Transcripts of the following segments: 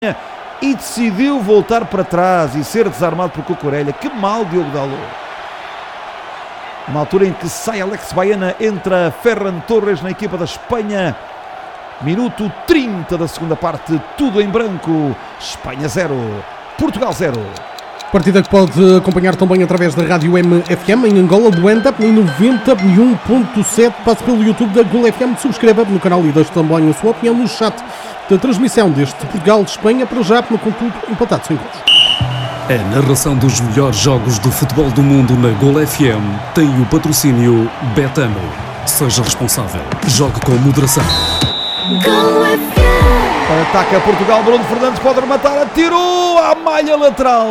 e decidiu voltar para trás e ser desarmado por Cucurella. Que mal, Diogo Dalot. Uma altura em que sai Alex Baena, entra Ferran Torres na equipa da Espanha. Minuto 30 da segunda parte, tudo em branco. Espanha 0, Portugal 0. Partida que pode acompanhar também através da Rádio MFM em Angola, Luanda, em 91.7. Passe pelo YouTube da Gol FM, subscreva no canal e deixe também a sua opinião no chat da transmissão deste Portugal-Espanha, para já no contudo empatado sem gols. A narração dos melhores jogos do futebol do mundo na Gol FM tem o patrocínio Betano. Seja responsável, jogue com moderação. Gol FM. Ataca Portugal, Bruno Fernandes pode rematar, atirou à malha lateral.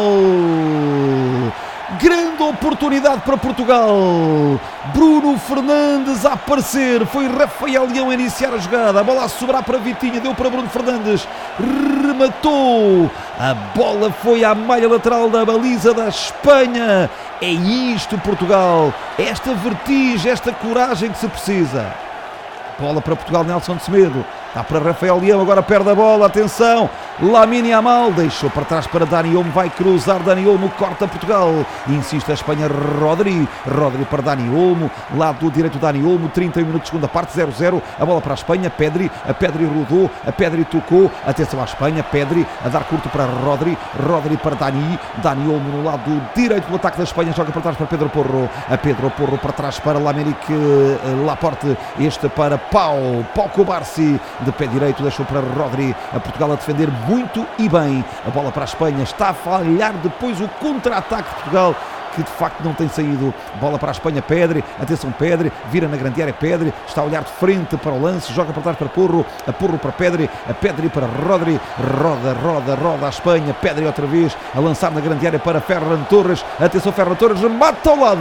Grande oportunidade para Portugal. Bruno Fernandes a aparecer. Foi Rafael Leão a iniciar a jogada. A bola a sobrar para Vitinha. Deu para Bruno Fernandes. Rematou. A bola foi à malha lateral da baliza da Espanha. É isto, Portugal. Esta vertigem, esta coragem que se precisa. Bola para Portugal, Nelson de Semedo. Está para Rafael Leão, agora perde a bola, atenção, Lamine Yamal, deixou para trás para Dani Olmo, vai cruzar Dani Olmo, corta Portugal, insiste a Espanha, Rodri para Dani Olmo, lado direito Dani Olmo, 31 minutos de segunda parte, 0-0, a bola para a Espanha, Pedri rodou, a Pedri tocou, atenção à Espanha, Pedri a dar curto para Rodri para Dani Olmo no lado direito do ataque da Espanha, joga para trás para Pedro Porro, a Pedro Porro para trás para Laméric Laporte, este para Pau Cubarsí, de pé direito, deixou para Rodri, a Portugal a defender muito e bem, a bola para a Espanha, está a falhar depois o contra-ataque de Portugal, que de facto não tem saído. Bola para a Espanha, Pedri, atenção Pedri, vira na grande área, Pedri, está a olhar de frente para o lance, joga para trás para Porro, a Porro para Pedri, a Pedri para Rodri, roda a Espanha, Pedri outra vez, a lançar na grande área para Ferran Torres, atenção Ferran Torres, remata ao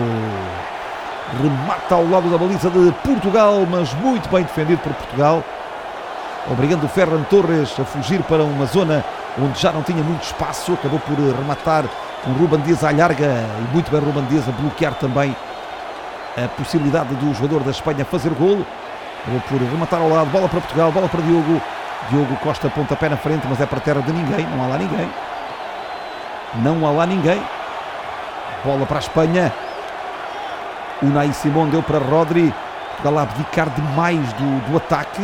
lado da baliza de Portugal, mas muito bem defendido por Portugal, obrigando o Ferran Torres a fugir para uma zona onde já não tinha muito espaço, acabou por rematar com Ruben Dias à larga, e muito bem Ruben Dias a bloquear também a possibilidade do jogador da Espanha fazer golo, acabou por rematar ao lado, bola para Portugal, bola para Diogo Costa, pontapé na frente, mas é para a terra de ninguém, não há lá ninguém, bola para a Espanha, Unai Simón deu para Rodri, Portugal a abdicar demais do ataque.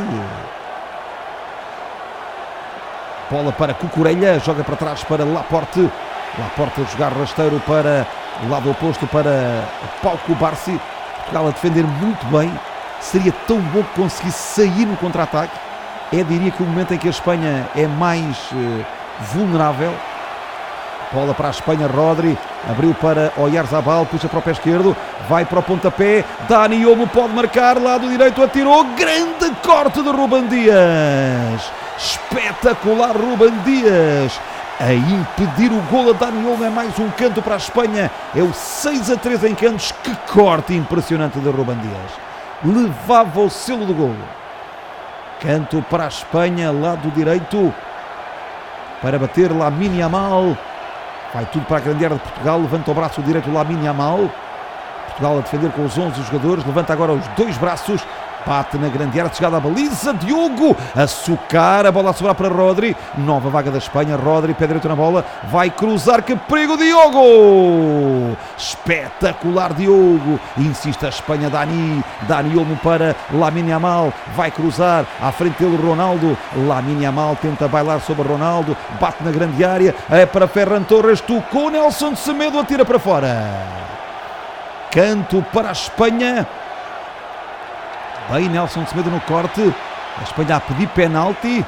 Bola para Cucurella, joga para trás para Laporte a jogar rasteiro para o lado oposto para Pau Cubarsí. Portugal a defender muito bem, seria tão bom que conseguisse sair no contra-ataque. Diria que o momento em que a Espanha é mais vulnerável. Bola para a Espanha, Rodri, abriu para Oyarzabal, puxa para o pé esquerdo, vai para o pontapé, Dani Olmo pode marcar, lado direito atirou, grande corte de Ruben Dias, espetacular Ruben Dias, a impedir o golo a Dani Olmo, é mais um canto para a Espanha, é o 6-3 em cantos, que corte impressionante de Ruben Dias, levava o selo do golo, canto para a Espanha, lado direito, para bater Lamine Yamal. Vai tudo para a grande área de Portugal, levanta o braço direito Lamine Yamal. Portugal a defender com os 11 jogadores, levanta agora os dois braços, bate na grande área, chegada à baliza, Diogo, a socar, a bola a sobrar para Rodri, nova vaga da Espanha, Rodri, pé direito na bola, vai cruzar, que perigo, Diogo! Espetacular Diogo, insiste a Espanha, Dani Olmo para Lamine Yamal, vai cruzar, à frente dele Ronaldo, Lamine Yamal tenta bailar sobre Ronaldo, bate na grande área, é para Ferran Torres, tocou, Nelson de Semedo atira para fora. Canto para a Espanha. Bem, Nelson de Semedo no corte, a Espanha a pedir penalti,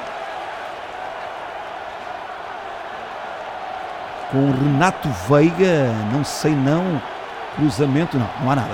com o Renato Veiga, não sei não, cruzamento, não há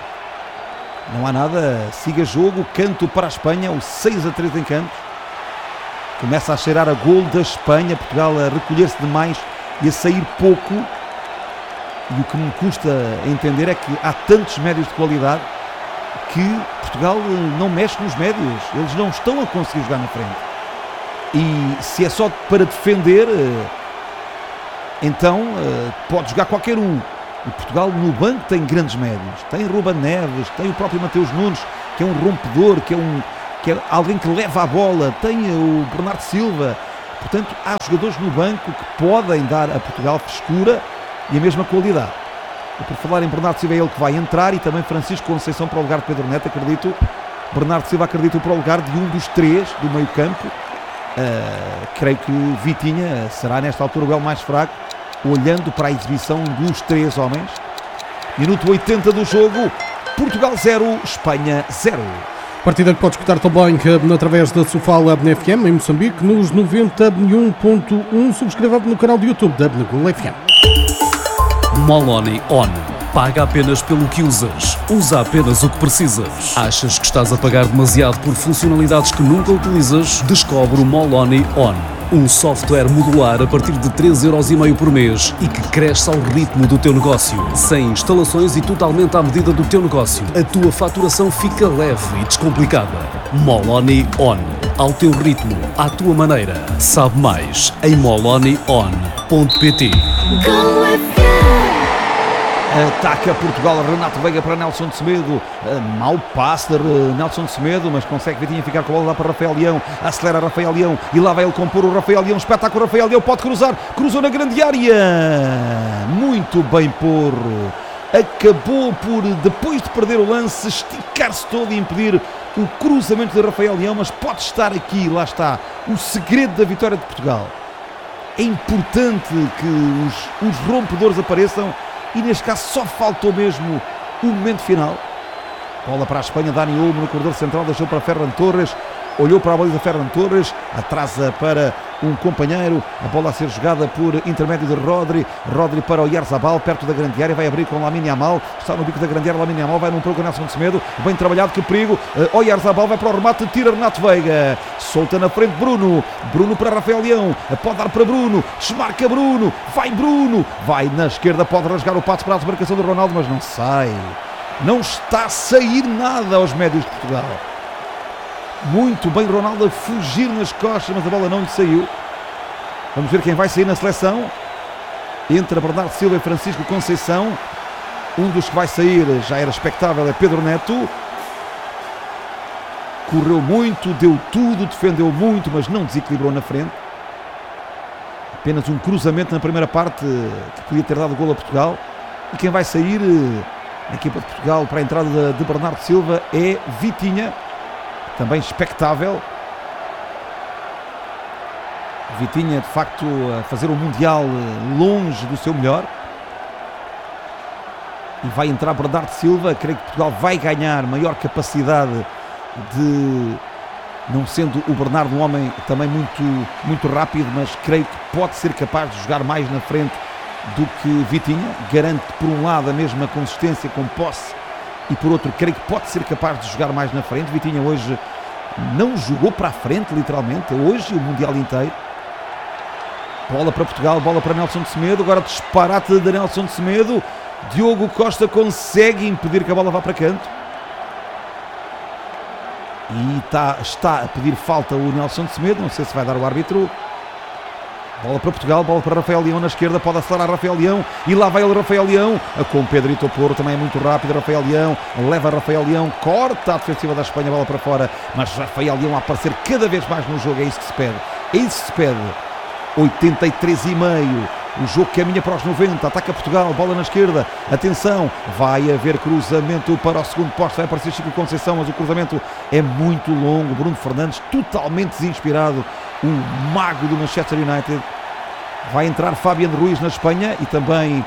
nada, siga jogo, canto para a Espanha, o 6-3 em cantos, começa a cheirar a gol da Espanha, Portugal a recolher-se demais e a sair pouco, e o que me custa entender é que há tantos médios de qualidade que Portugal não mexe nos médios, eles não estão a conseguir jogar na frente, e se é só para defender, então pode jogar qualquer um, e Portugal no banco tem grandes médios, tem Ruben Neves, tem o próprio Mateus Nunes, que é um rompedor, que é alguém que leva a bola, tem o Bernardo Silva, Portanto, há jogadores no banco que podem dar a Portugal frescura e a mesma qualidade. E por falar em Bernardo Silva, é ele que vai entrar, e também Francisco Conceição para o lugar de Pedro Neto, acredito. Bernardo Silva, acredito, para o lugar de um dos três do meio campo. Creio que Vitinha será nesta altura o elo mais fraco, olhando para a exibição dos três homens. Minuto 80 do jogo, Portugal 0, Espanha 0. Partida que pode escutar também através da Sofala FM em Moçambique, nos 91.1. Subscreva no canal do YouTube da Gol FM. Moloni On. Paga apenas pelo que usas. Usa apenas o que precisas. Achas que estás a pagar demasiado por funcionalidades que nunca utilizas? Descobre o Moloni On. Um software modular a partir de 3,5€ por mês e que cresce ao ritmo do teu negócio. Sem instalações e totalmente à medida do teu negócio. A tua faturação fica leve e descomplicada. Moloni On. Ao teu ritmo, à tua maneira. Sabe mais em molonion.pt. Go FM. Ataca Portugal, Renato Veiga para Nelson de Semedo. Mau passe de Nelson de Semedo, mas consegue Vitinha ficar com a bola lá para Rafael Leão. Acelera Rafael Leão e lá vai ele compor o Rafael Leão. Espetáculo, Rafael Leão pode cruzar. Cruzou na grande área. Muito bem, Porro. Acabou por, depois de perder o lance, esticar-se todo e impedir o cruzamento de Rafael Leão, mas pode estar aqui, lá está, o segredo da vitória de Portugal. É importante que os rompedores apareçam. E neste caso só faltou mesmo o momento final. Bola para a Espanha, Dani Olmo no corredor central, deixou para Ferran Torres, olhou para a baliza Ferran Torres, atrasa para um companheiro, a bola a ser jogada por intermédio de Rodri para o Oyarzabal, perto da grande área, vai abrir com Lamine Yamal, está no bico da grande área, Lamine Yamal vai num pouco com Nelson de Semedo, bem trabalhado, que perigo, Oyarzabal vai para o remate, tira Renato Veiga, solta na frente Bruno para Rafael Leão, pode dar para Bruno, desmarca Bruno, vai na esquerda, pode rasgar o passo para a desmarcação do Ronaldo, mas não sai, não está a sair nada aos médios de Portugal. Muito bem Ronaldo a fugir nas costas, mas a bola não lhe saiu. Vamos ver quem vai sair na seleção. Entra Bernardo Silva e Francisco Conceição. Um dos que vai sair, já era expectável, é Pedro Neto. Correu muito, deu tudo, defendeu muito, mas não desequilibrou na frente. Apenas um cruzamento na primeira parte que podia ter dado golo a Portugal. E quem vai sair na equipa de Portugal para a entrada de Bernardo Silva é Vitinha. Também expectável. Vitinha, de facto, a fazer o Mundial longe do seu melhor. E vai entrar Bernardo Silva. Creio que Portugal vai ganhar maior capacidade de, não sendo o Bernardo um homem também muito rápido, mas creio que pode ser capaz de jogar mais na frente do que Vitinha. Garante, por um lado, a mesma consistência com posse, e por outro, creio que pode ser capaz de jogar mais na frente. Vitinha hoje não jogou para a frente, literalmente, hoje o Mundial inteiro. Bola para Portugal, bola para Nelson de Semedo, agora disparate de Nelson de Semedo. Diogo Costa consegue impedir que a bola vá para canto. E está a pedir falta o Nelson de Semedo, não sei se vai dar o árbitro. Bola para Portugal, bola para Rafael Leão na esquerda, pode acelerar Rafael Leão e lá vai ele Rafael Leão, com Pedrito Porro, também é muito rápido, Rafael Leão, leva Rafael Leão, corta a defensiva da Espanha, bola para fora, mas Rafael Leão a aparecer cada vez mais no jogo, é isso que se pede, 83,5, o jogo caminha para os 90, ataca Portugal, bola na esquerda, atenção, vai haver cruzamento para o segundo posto, vai aparecer Chico Conceição, mas o cruzamento é muito longo, Bruno Fernandes totalmente desinspirado, o mago do Manchester United. Vai entrar Fabian Ruiz na Espanha e também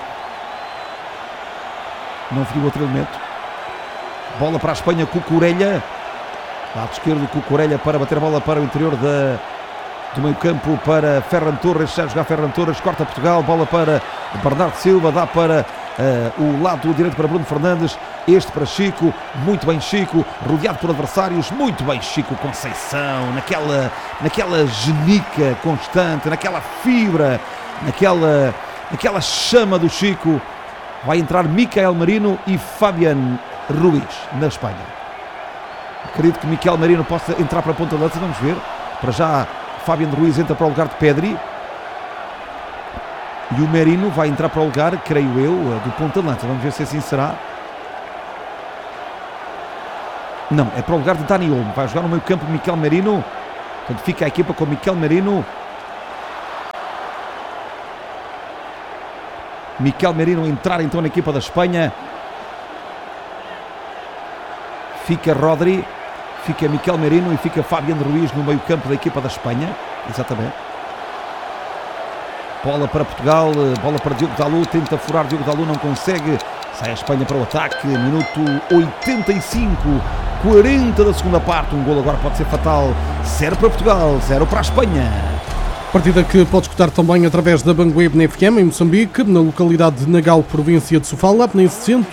não viu outro elemento. Bola para a Espanha, Cucurella, lado esquerdo, Cucurella para bater a bola para o interior do meio campo para Ferran Torres, sai a jogar Ferran Torres, corta Portugal, bola para Bernardo Silva, dá para o lado direito para Bruno Fernandes, este para Chico, muito bem Chico, rodeado por adversários, muito bem Chico Conceição, naquela genica constante, naquela fibra, naquela chama do Chico. Vai entrar Michael Merino e Fabian Ruiz na Espanha. Acredito que Michael Merino possa entrar para a ponta de lança, vamos ver. Para já Fabian Ruiz entra para o lugar de Pedri. E o Merino vai entrar para o lugar, creio eu, do ponta de lança. Vamos ver se assim será. Não, é para o lugar de Dani Olmo. Vai jogar no meio campo Michael Merino. Portanto, fica a equipa com Michael Merino Miquel Merino a entrar então na equipa da Espanha. Fica Rodri, fica Miquel Merino e fica Fabián Ruiz no meio campo da equipa da Espanha. Exatamente. Bola para Portugal, bola para Diogo Dalot, tenta furar Diogo Dalot, não consegue. Sai a Espanha para o ataque, minuto 85, 40 da segunda parte. Um golo agora pode ser fatal. 0 para Portugal, 0 para a Espanha. Partida que pode escutar também através da Bangueb na FM em Moçambique, na localidade de Nagal, província de Sofala, em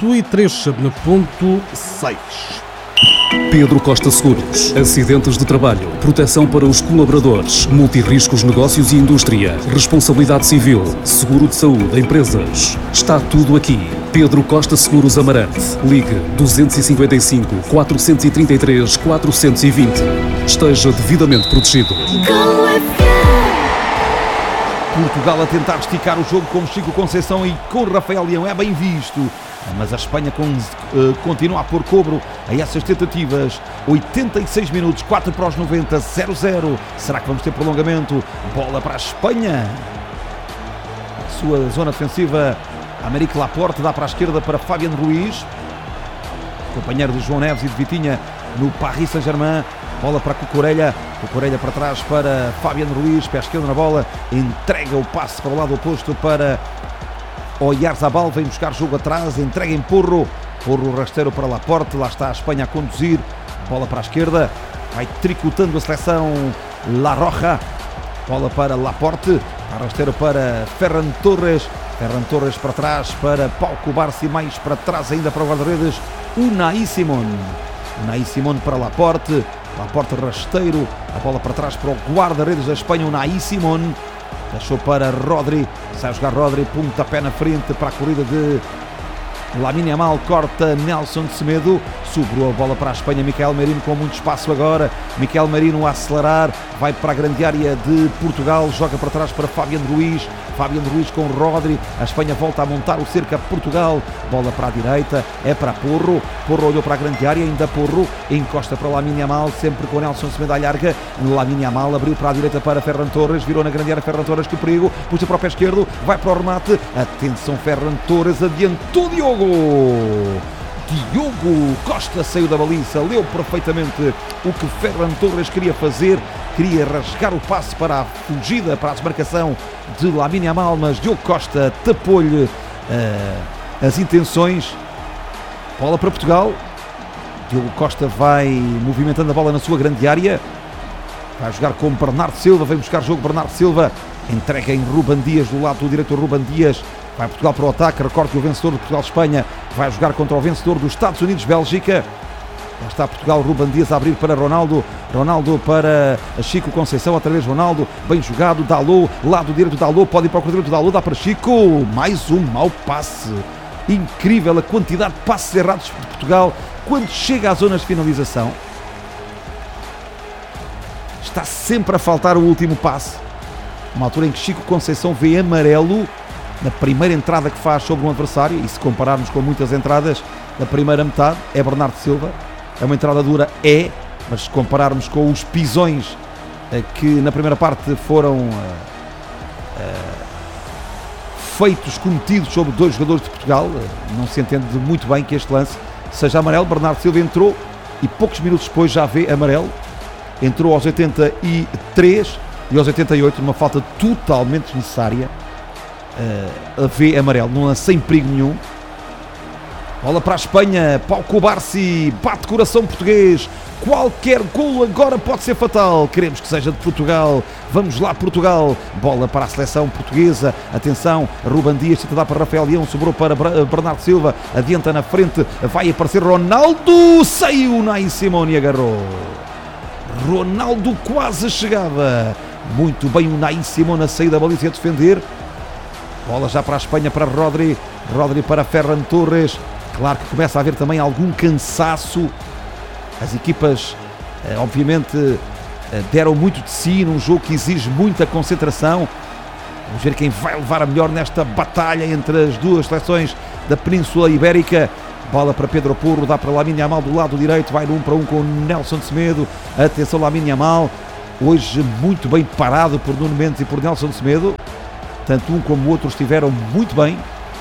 103.6. Pedro Costa Seguros. Acidentes de trabalho, proteção para os colaboradores, multirriscos, negócios e indústria, responsabilidade civil, seguro de saúde, empresas. Está tudo aqui. Pedro Costa Seguros Amarante. Ligue 255 433 420. Esteja devidamente protegido. Go FM. Portugal a tentar esticar o jogo com Chico Conceição e com Rafael Leão, é bem visto, mas a Espanha continua a pôr cobro a essas tentativas. 86 minutos, 4 para os 90, 0-0. Será que vamos ter prolongamento? Bola para a Espanha. A sua zona defensiva, Américo Laporte, dá para a esquerda para Fabián Ruiz, companheiro de João Neves e de Vitinha no Paris Saint-Germain. Bola para Cucurella, Cucurella para trás para Fabián Ruiz, pé esquerdo na bola, entrega o passe para o lado oposto para Oyarzabal, vem buscar jogo atrás, entrega em Porro, Porro rasteiro para Laporte, lá está a Espanha a conduzir, bola para a esquerda, vai tricotando a seleção La Roja, bola para Laporte, rasteiro para Ferran Torres para trás para Pau Cubarsí, mais para trás ainda para o guarda-redes Unai Simón para Laporte, Laporte rasteiro, a bola para trás para o guarda-redes da Espanha, Unai Simón, deixou para Rodri, sai a jogar Rodri, pontapé na frente para a corrida de Lamine Yamal, corta Nelson Semedo, sobrou a bola para a Espanha, Miquel Merino com muito espaço agora, Miquel Merino a acelerar, vai para a grande área de Portugal, joga para trás para Fabián Ruiz com Rodri, a Espanha volta a montar o cerco a Portugal, bola para a direita, é para Porro olhou para a grande área, ainda Porro, encosta para Lamine Yamal, sempre com Nelson Semedo à larga, Lamine Yamal abriu para a direita para Ferran Torres, virou na grande área Ferran Torres, que perigo, puxa para o pé esquerdo, vai para o remate, atenção Ferran Torres, adiantou Diogo Costa, saiu da baliza, leu perfeitamente o que Ferran Torres queria fazer, queria rasgar o passe para a fugida, para a desmarcação de Lamine Yamal, mas Diogo Costa tapou-lhe as intenções. Bola para Portugal, Diogo Costa vai movimentando a bola na sua grande área, vai jogar com Bernardo Silva, vem buscar jogo Bernardo Silva, entrega em Ruben Dias, do lado do diretor Ruben Dias, vai Portugal para o ataque, recorde que o vencedor de Portugal-Espanha vai jogar contra o vencedor dos Estados Unidos-Bélgica. Já está Portugal, Ruben Dias a abrir para Ronaldo para Chico Conceição, outra vez Ronaldo, bem jogado, Dalot, lado direito Dalot, pode ir para o corredor do Dalot, dá para Chico, mais um mau passe. Incrível a quantidade de passes errados de Portugal quando chega às zonas de finalização. Está sempre a faltar o último passe. Uma altura em que Chico Conceição vê amarelo na primeira entrada que faz sobre um adversário, e se compararmos com muitas entradas da primeira metade, é Bernardo Silva. É uma entrada dura, mas se compararmos com os pisões que na primeira parte foram feitos, cometidos sobre dois jogadores de Portugal, não se entende muito bem que este lance seja amarelo. Bernardo Silva entrou e poucos minutos depois já vê amarelo, entrou aos 83 e aos 88, numa falta totalmente desnecessária, vê amarelo, num lance sem perigo nenhum. Bola para a Espanha, Pau Cubarsí, bate coração português, qualquer golo agora pode ser fatal, queremos que seja de Portugal, vamos lá Portugal, bola para a seleção portuguesa, atenção, Ruben Dias tenta dar para Rafael Leão, sobrou para Bernardo Silva, adianta na frente, vai aparecer Ronaldo, saiu Unai Simón e agarrou, Ronaldo quase chegava, muito bem Unai Simón a sair da baliza e a defender, bola já para a Espanha, para Rodri para Ferran Torres. Claro que começa a haver também algum cansaço. As equipas, obviamente, deram muito de si num jogo que exige muita concentração. Vamos ver quem vai levar a melhor nesta batalha entre as duas seleções da Península Ibérica. Bola para Pedro Porro, dá para Lamine Yamal do lado direito, vai no 1 para 1 com o Nelson Semedo. Atenção Lamine Yamal, hoje muito bem parado por Nuno Mendes e por Nelson Semedo. Tanto um como o outro estiveram muito bem.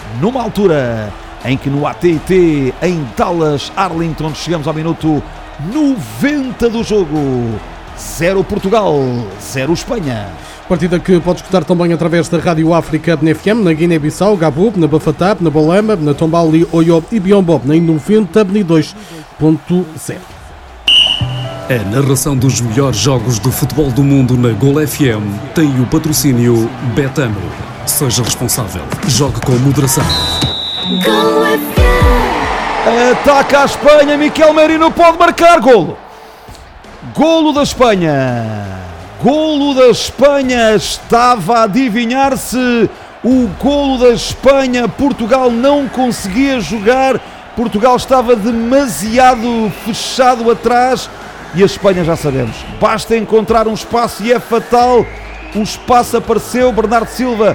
numa altura em que no AT&T em Dallas, Arlington, chegamos ao minuto 90 do jogo. 0 Portugal, 0 Espanha. Partida que pode escutar também através da Rádio África na FM, na Guiné-Bissau, Gabub, na Bafatá, na Bolama, na Tombali, Oyo e Biombo, em 92.0. A narração dos melhores jogos do futebol do mundo na Gol FM tem o patrocínio Betano. Seja responsável. Jogue com moderação. Go FM. Ataca a Espanha, Miquel Merino pode marcar. Golo. Golo da Espanha. Golo da Espanha. Estava a adivinhar-se o golo da Espanha. Portugal não conseguia jogar. Portugal estava demasiado fechado atrás. E a Espanha já sabemos. Basta encontrar um espaço e é fatal. O espaço apareceu. Bernardo Silva.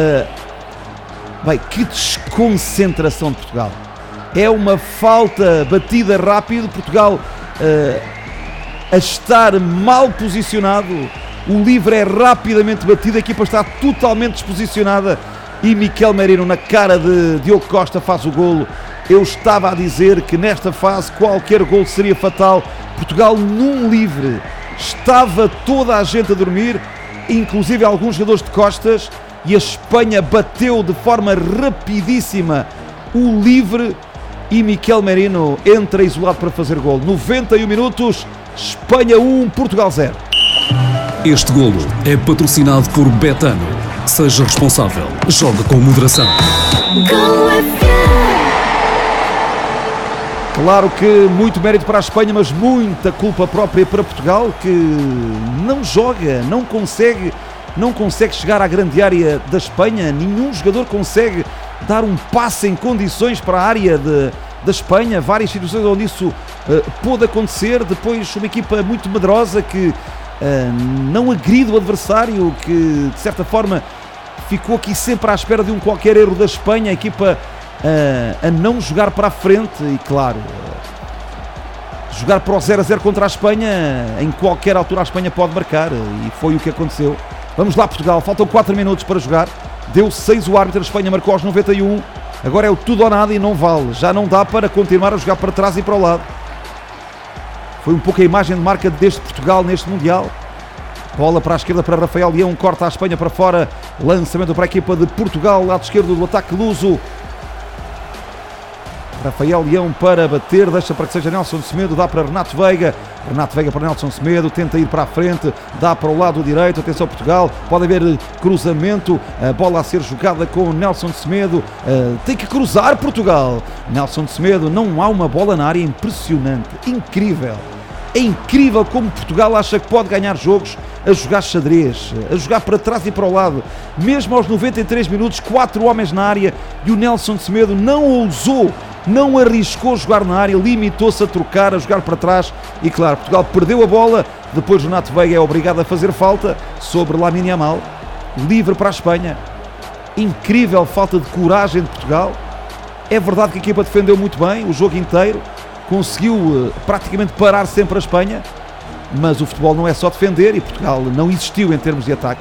Bem, que desconcentração de Portugal. É uma falta batida rápido. Portugal a estar mal posicionado. O livre é rapidamente batido. A equipa está totalmente desposicionada. E Miquel Merino, na cara de Diogo Costa, faz o golo. Eu estava a dizer que nesta fase qualquer golo seria fatal. Portugal num livre. Estava toda a gente a dormir, inclusive alguns jogadores de costas. E a Espanha bateu de forma rapidíssima o livre. E Miquel Merino entra isolado para fazer golo. 91 minutos, Espanha 1, Portugal 0. Este golo é patrocinado por Betano. Seja responsável. Jogue com moderação. Go FM. Claro que muito mérito para a Espanha, mas muita culpa própria para Portugal, que não joga, não consegue chegar à grande área da Espanha. Nenhum jogador consegue dar um passe em condições para a área da Espanha. Várias situações onde isso pôde acontecer. Depois uma equipa muito medrosa que não agride o adversário, que de certa forma ficou aqui sempre à espera de um qualquer erro da Espanha. A equipa a não jogar para a frente e, claro, jogar para o 0-0 contra a Espanha. Em qualquer altura a Espanha pode marcar e foi o que aconteceu. Vamos lá, Portugal, faltam 4 minutos para jogar. Deu 6 o árbitro, a Espanha marcou aos 91. Agora é o tudo ou nada e não vale. Já não dá para continuar a jogar para trás e para o lado. Foi um pouco a imagem de marca deste Portugal neste Mundial. Bola para a esquerda para Rafael Leão, corta a Espanha para fora. Lançamento para a equipa de Portugal, lado esquerdo do ataque luso. Rafael Leão para bater, deixa para que seja Nelson Semedo, dá para Renato Veiga. Renato Veiga para Nelson Semedo, tenta ir para a frente, dá para o lado direito, atenção Portugal, pode haver cruzamento, a bola a ser jogada com Nelson Semedo, tem que cruzar Portugal. Nelson Semedo, não há uma bola na área, impressionante, incrível. É incrível como Portugal acha que pode ganhar jogos a jogar xadrez, a jogar para trás e para o lado. Mesmo aos 93 minutos, 4 homens na área e o Nelson Semedo não ousou, não arriscou jogar na área, limitou-se a trocar, a jogar para trás e, claro, Portugal perdeu a bola. Depois o Renato Veiga é obrigado a fazer falta sobre Lamine Yamal, livre para a Espanha. Incrível falta de coragem de Portugal. É verdade que a equipa defendeu muito bem o jogo inteiro, conseguiu praticamente parar sempre a Espanha, mas o futebol não é só defender e Portugal não existiu em termos de ataque.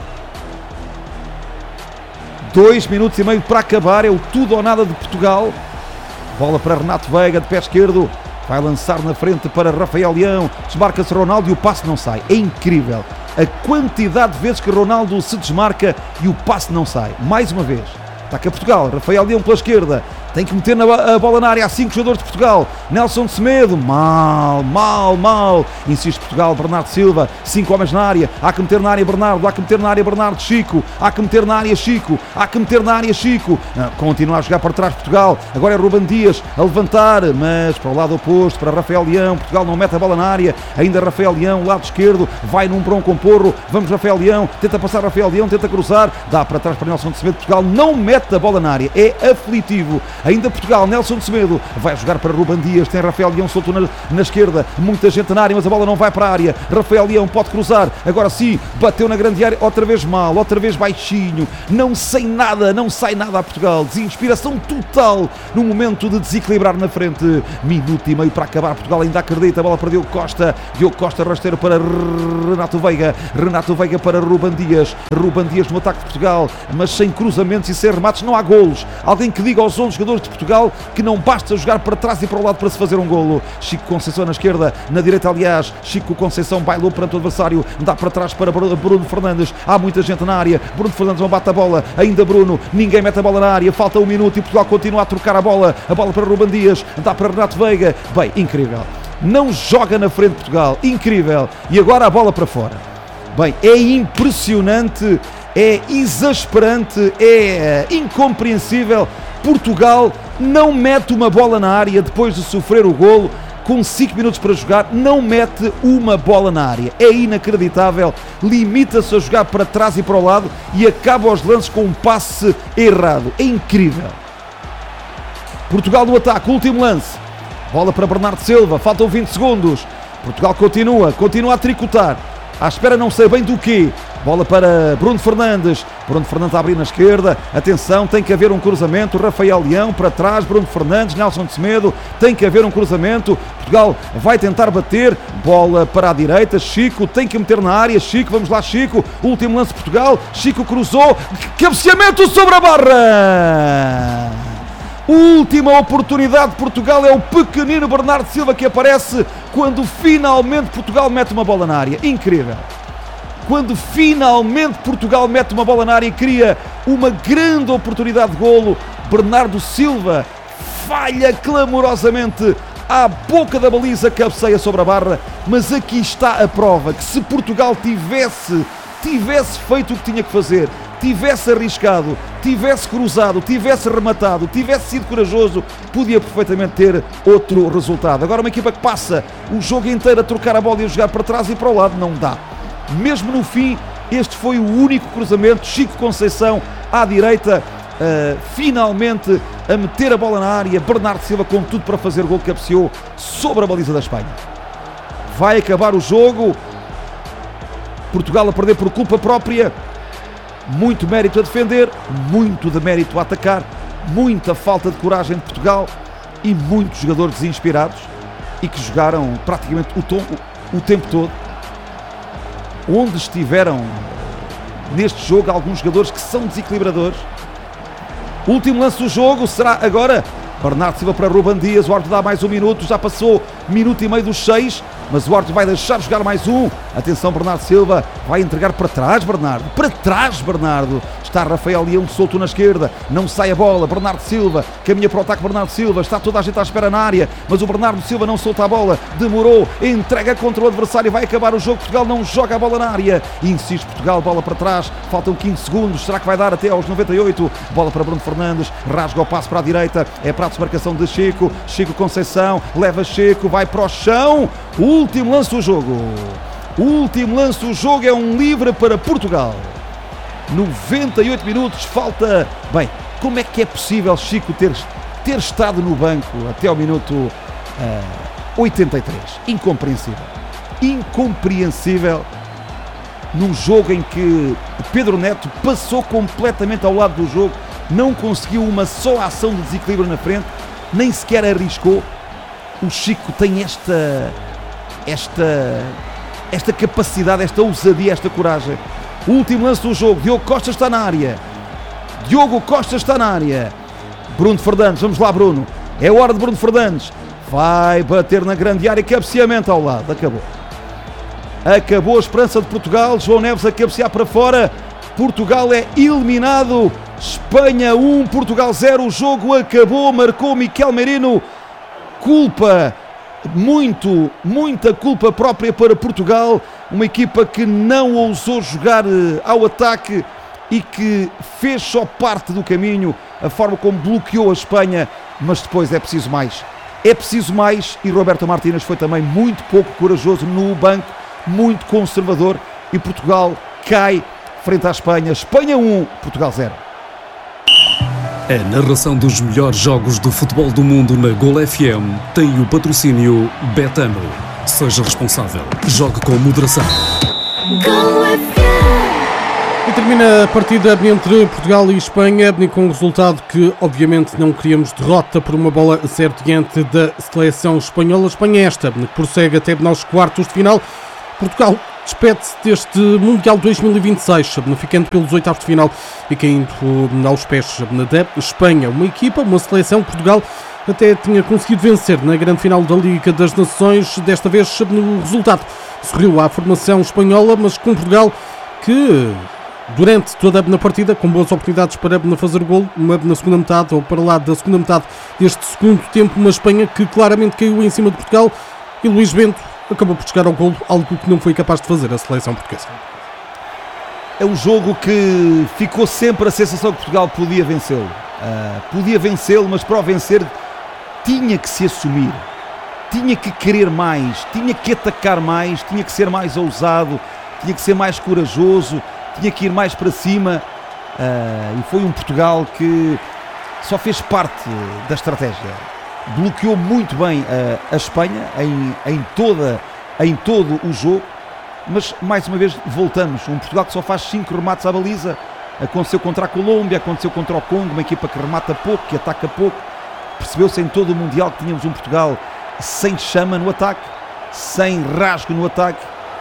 2 minutos e meio para acabar, é o tudo ou nada de Portugal. Bola para Renato Veiga, de pé esquerdo, vai lançar na frente para Rafael Leão, desmarca-se Ronaldo e o passe não sai. É incrível a quantidade de vezes que Ronaldo se desmarca e o passe não sai. Mais uma vez, ataca Portugal, Rafael Leão pela esquerda, tem que meter a bola na área a 5 jogadores de Portugal. Nelson Semedo, mal. Insiste Portugal, Bernardo Silva, 5 homens na área. Há que meter na área Bernardo, há que meter na área Bernardo, Chico. Há que meter na área Chico, há que meter na área Chico. Continua a jogar para trás Portugal. Agora é Ruben Dias a levantar, mas para o lado oposto, para Rafael Leão. Portugal não mete a bola na área. Ainda Rafael Leão, lado esquerdo, vai num para um com Porro. Vamos Rafael Leão, tenta passar Rafael Leão, tenta cruzar. Dá para trás para Nelson Semedo. Portugal não mete a bola na área. É aflitivo. ainda Portugal, Nelson de Semedo, vai jogar para Ruben Dias, tem Rafael Leão solto na esquerda, muita gente na área, mas a bola não vai para a área, Rafael Leão pode cruzar, agora sim, bateu na grande área, outra vez mal, outra vez baixinho, não sai nada a Portugal, desinspiração total no momento de desequilibrar na frente, minuto e meio para acabar, Portugal ainda acredita, a bola para Diogo Costa rasteiro para Renato Veiga para Ruben Dias no ataque de Portugal, mas sem cruzamentos e sem remates não há golos, alguém que diga aos 11 jogadores de Portugal que não basta jogar para trás e para o lado para se fazer um golo. Chico Conceição na esquerda, na direita aliás, Chico Conceição bailou perante o adversário, dá para trás para Bruno Fernandes, há muita gente na área, Bruno Fernandes não bate a bola, ainda Bruno, ninguém mete a bola na área, falta 1 minuto e Portugal continua a trocar a bola para Ruben Dias, dá para Renato Veiga, bem, incrível, não joga na frente Portugal, incrível, e agora a bola para fora, bem, é impressionante, é exasperante, é incompreensível, Portugal não mete uma bola na área depois de sofrer o golo, com 5 minutos para jogar, não mete uma bola na área. É inacreditável, limita-se a jogar para trás e para o lado e acaba os lances com um passe errado. É incrível. Portugal no ataque, último lance. Bola para Bernardo Silva, faltam 20 segundos. Portugal continua a tricotar. À espera não sei bem do quê. Bola para Bruno Fernandes a abrir na esquerda, atenção, tem que haver um cruzamento, Rafael Leão para trás, Bruno Fernandes, Nelson de Semedo, tem que haver um cruzamento, Portugal vai tentar bater, bola para a direita, Chico tem que meter na área, Chico, vamos lá Chico, último lance de Portugal, Chico cruzou, cabeceamento sobre a barra! Última oportunidade de Portugal, é o pequenino Bernardo Silva que aparece quando finalmente Portugal mete uma bola na área, incrível! Quando finalmente Portugal mete uma bola na área e cria uma grande oportunidade de golo, Bernardo Silva falha clamorosamente à boca da baliza, cabeceia sobre a barra, mas aqui está a prova que se Portugal tivesse feito o que tinha que fazer, tivesse arriscado, tivesse cruzado, tivesse rematado, tivesse sido corajoso, podia perfeitamente ter outro resultado. Agora uma equipa que passa o jogo inteiro a trocar a bola e a jogar para trás e para o lado, não dá. Mesmo no fim, este foi o único cruzamento, Chico Conceição à direita, finalmente a meter a bola na área, Bernardo Silva com tudo para fazer gol, cabeceou sobre a baliza da Espanha. Vai acabar o jogo, Portugal a perder por culpa própria, muito mérito a defender, muito de mérito a atacar, muita falta de coragem de Portugal e muitos jogadores desinspirados e que jogaram praticamente o tempo todo. Onde estiveram neste jogo alguns jogadores que são desequilibradores. Último lance do jogo será agora Bernardo Silva para Ruben Dias, o árbitro dá mais 1 minuto, já passou minuto e meio dos 6, mas o árbitro vai deixar jogar mais um. Atenção, Bernardo Silva vai entregar para trás, Bernardo, está Rafael Leão solto na esquerda, não sai a bola, Bernardo Silva, caminha para o ataque, Bernardo Silva, está toda a gente à espera na área, mas o Bernardo Silva não solta a bola, demorou, entrega contra o adversário, vai acabar o jogo, Portugal não joga a bola na área, insiste Portugal, bola para trás, faltam 15 segundos, será que vai dar até aos 98, bola para Bruno Fernandes, rasga o passo para a direita, é para a desmarcação de Chico Conceição, leva Chico, vai para o chão, último lance do jogo. O último lance do jogo é um livre para Portugal. 98 minutos, falta... Bem, como é que é possível Chico ter estado no banco até ao minuto 83? Incompreensível. Num jogo em que Pedro Neto passou completamente ao lado do jogo, não conseguiu uma só ação de desequilíbrio na frente, nem sequer arriscou. O Chico tem esta capacidade, esta ousadia, esta coragem. O último lance do jogo, Diogo Costa está na área. Bruno Fernandes, vamos lá Bruno. É hora de Bruno Fernandes. Vai bater na grande área, cabeceamento ao lado. Acabou a esperança de Portugal. João Neves a cabecear para fora. Portugal é eliminado. Espanha 1, Portugal 0. O jogo acabou, marcou Miquel Merino. Muita culpa própria para Portugal, uma equipa que não ousou jogar ao ataque e que fez só parte do caminho, a forma como bloqueou a Espanha, mas depois é preciso mais e Roberto Martínez foi também muito pouco corajoso no banco, muito conservador e Portugal cai frente à Espanha. Espanha 1, Portugal 0. A narração dos melhores jogos do futebol do mundo na Gol FM tem o patrocínio Betano. Seja responsável. Jogue com moderação. Gol FM. E termina a partida entre Portugal e Espanha com um resultado que obviamente não queríamos, derrota por uma bola a zero diante da seleção espanhola. A Espanha esta que prossegue até aos quartos de final. Portugal despede-se deste Mundial 2026, ficando pelos oitavos de final e caindo aos pés da Espanha. Uma equipa, uma seleção que Portugal até tinha conseguido vencer na grande final da Liga das Nações. Desta vez no resultado sorriu à formação espanhola, mas com Portugal que durante toda a partida, com boas oportunidades para fazer o golo, uma na segunda metade ou para lá da segunda metade deste segundo tempo, uma Espanha que claramente caiu em cima de Portugal e Luís Bento acabou por chegar ao golo, algo que não foi capaz de fazer a seleção portuguesa. É um jogo que ficou sempre a sensação que Portugal podia vencê-lo. Podia vencê-lo, mas para o vencer tinha que se assumir, tinha que querer mais, tinha que atacar mais, tinha que ser mais ousado, tinha que ser mais corajoso, tinha que ir mais para cima, e foi um Portugal que só fez parte da estratégia. Bloqueou muito bem a Espanha em todo o jogo, mas mais uma vez voltamos, um Portugal que só faz 5 remates à baliza. Aconteceu contra a Colômbia, aconteceu contra o Congo, uma equipa que remata pouco, que ataca pouco. Percebeu-se em todo o Mundial que tínhamos um Portugal sem chama no ataque, sem rasgo no ataque,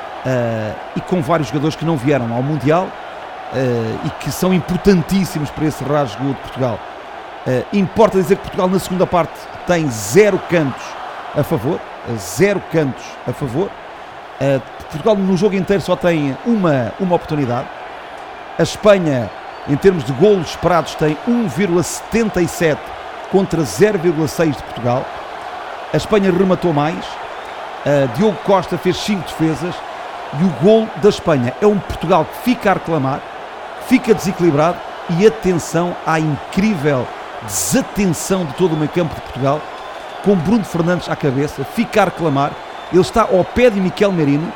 e com vários jogadores que não vieram ao Mundial e que são importantíssimos para esse rasgo de Portugal. Importa dizer que Portugal na segunda parte tem 0 cantos a favor, 0 cantos a favor. Portugal no jogo inteiro só tem uma oportunidade. A Espanha, em termos de golos esperados, tem 1,77 contra 0,6 de Portugal. A Espanha rematou mais. Diogo Costa fez 5 defesas. E o golo da Espanha é um Portugal que fica a reclamar, fica desequilibrado, e atenção à incrível desatenção de todo o meio campo de Portugal, com Bruno Fernandes à cabeça, fica a reclamar. Ele está ao pé de Miquel Merino,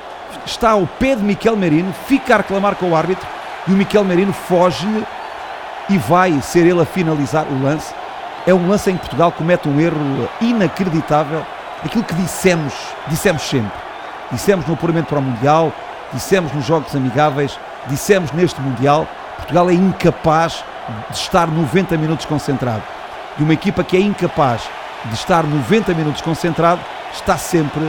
fica a reclamar com o árbitro, e o Miquel Merino foge-lhe e vai ser ele a finalizar o lance. É um lance em que Portugal comete um erro inacreditável, aquilo que dissemos sempre. Dissemos no apuramento para o Mundial, dissemos nos jogos amigáveis, dissemos neste Mundial: Portugal é incapaz de estar 90 minutos concentrado. E uma equipa que é incapaz de estar 90 minutos concentrado está sempre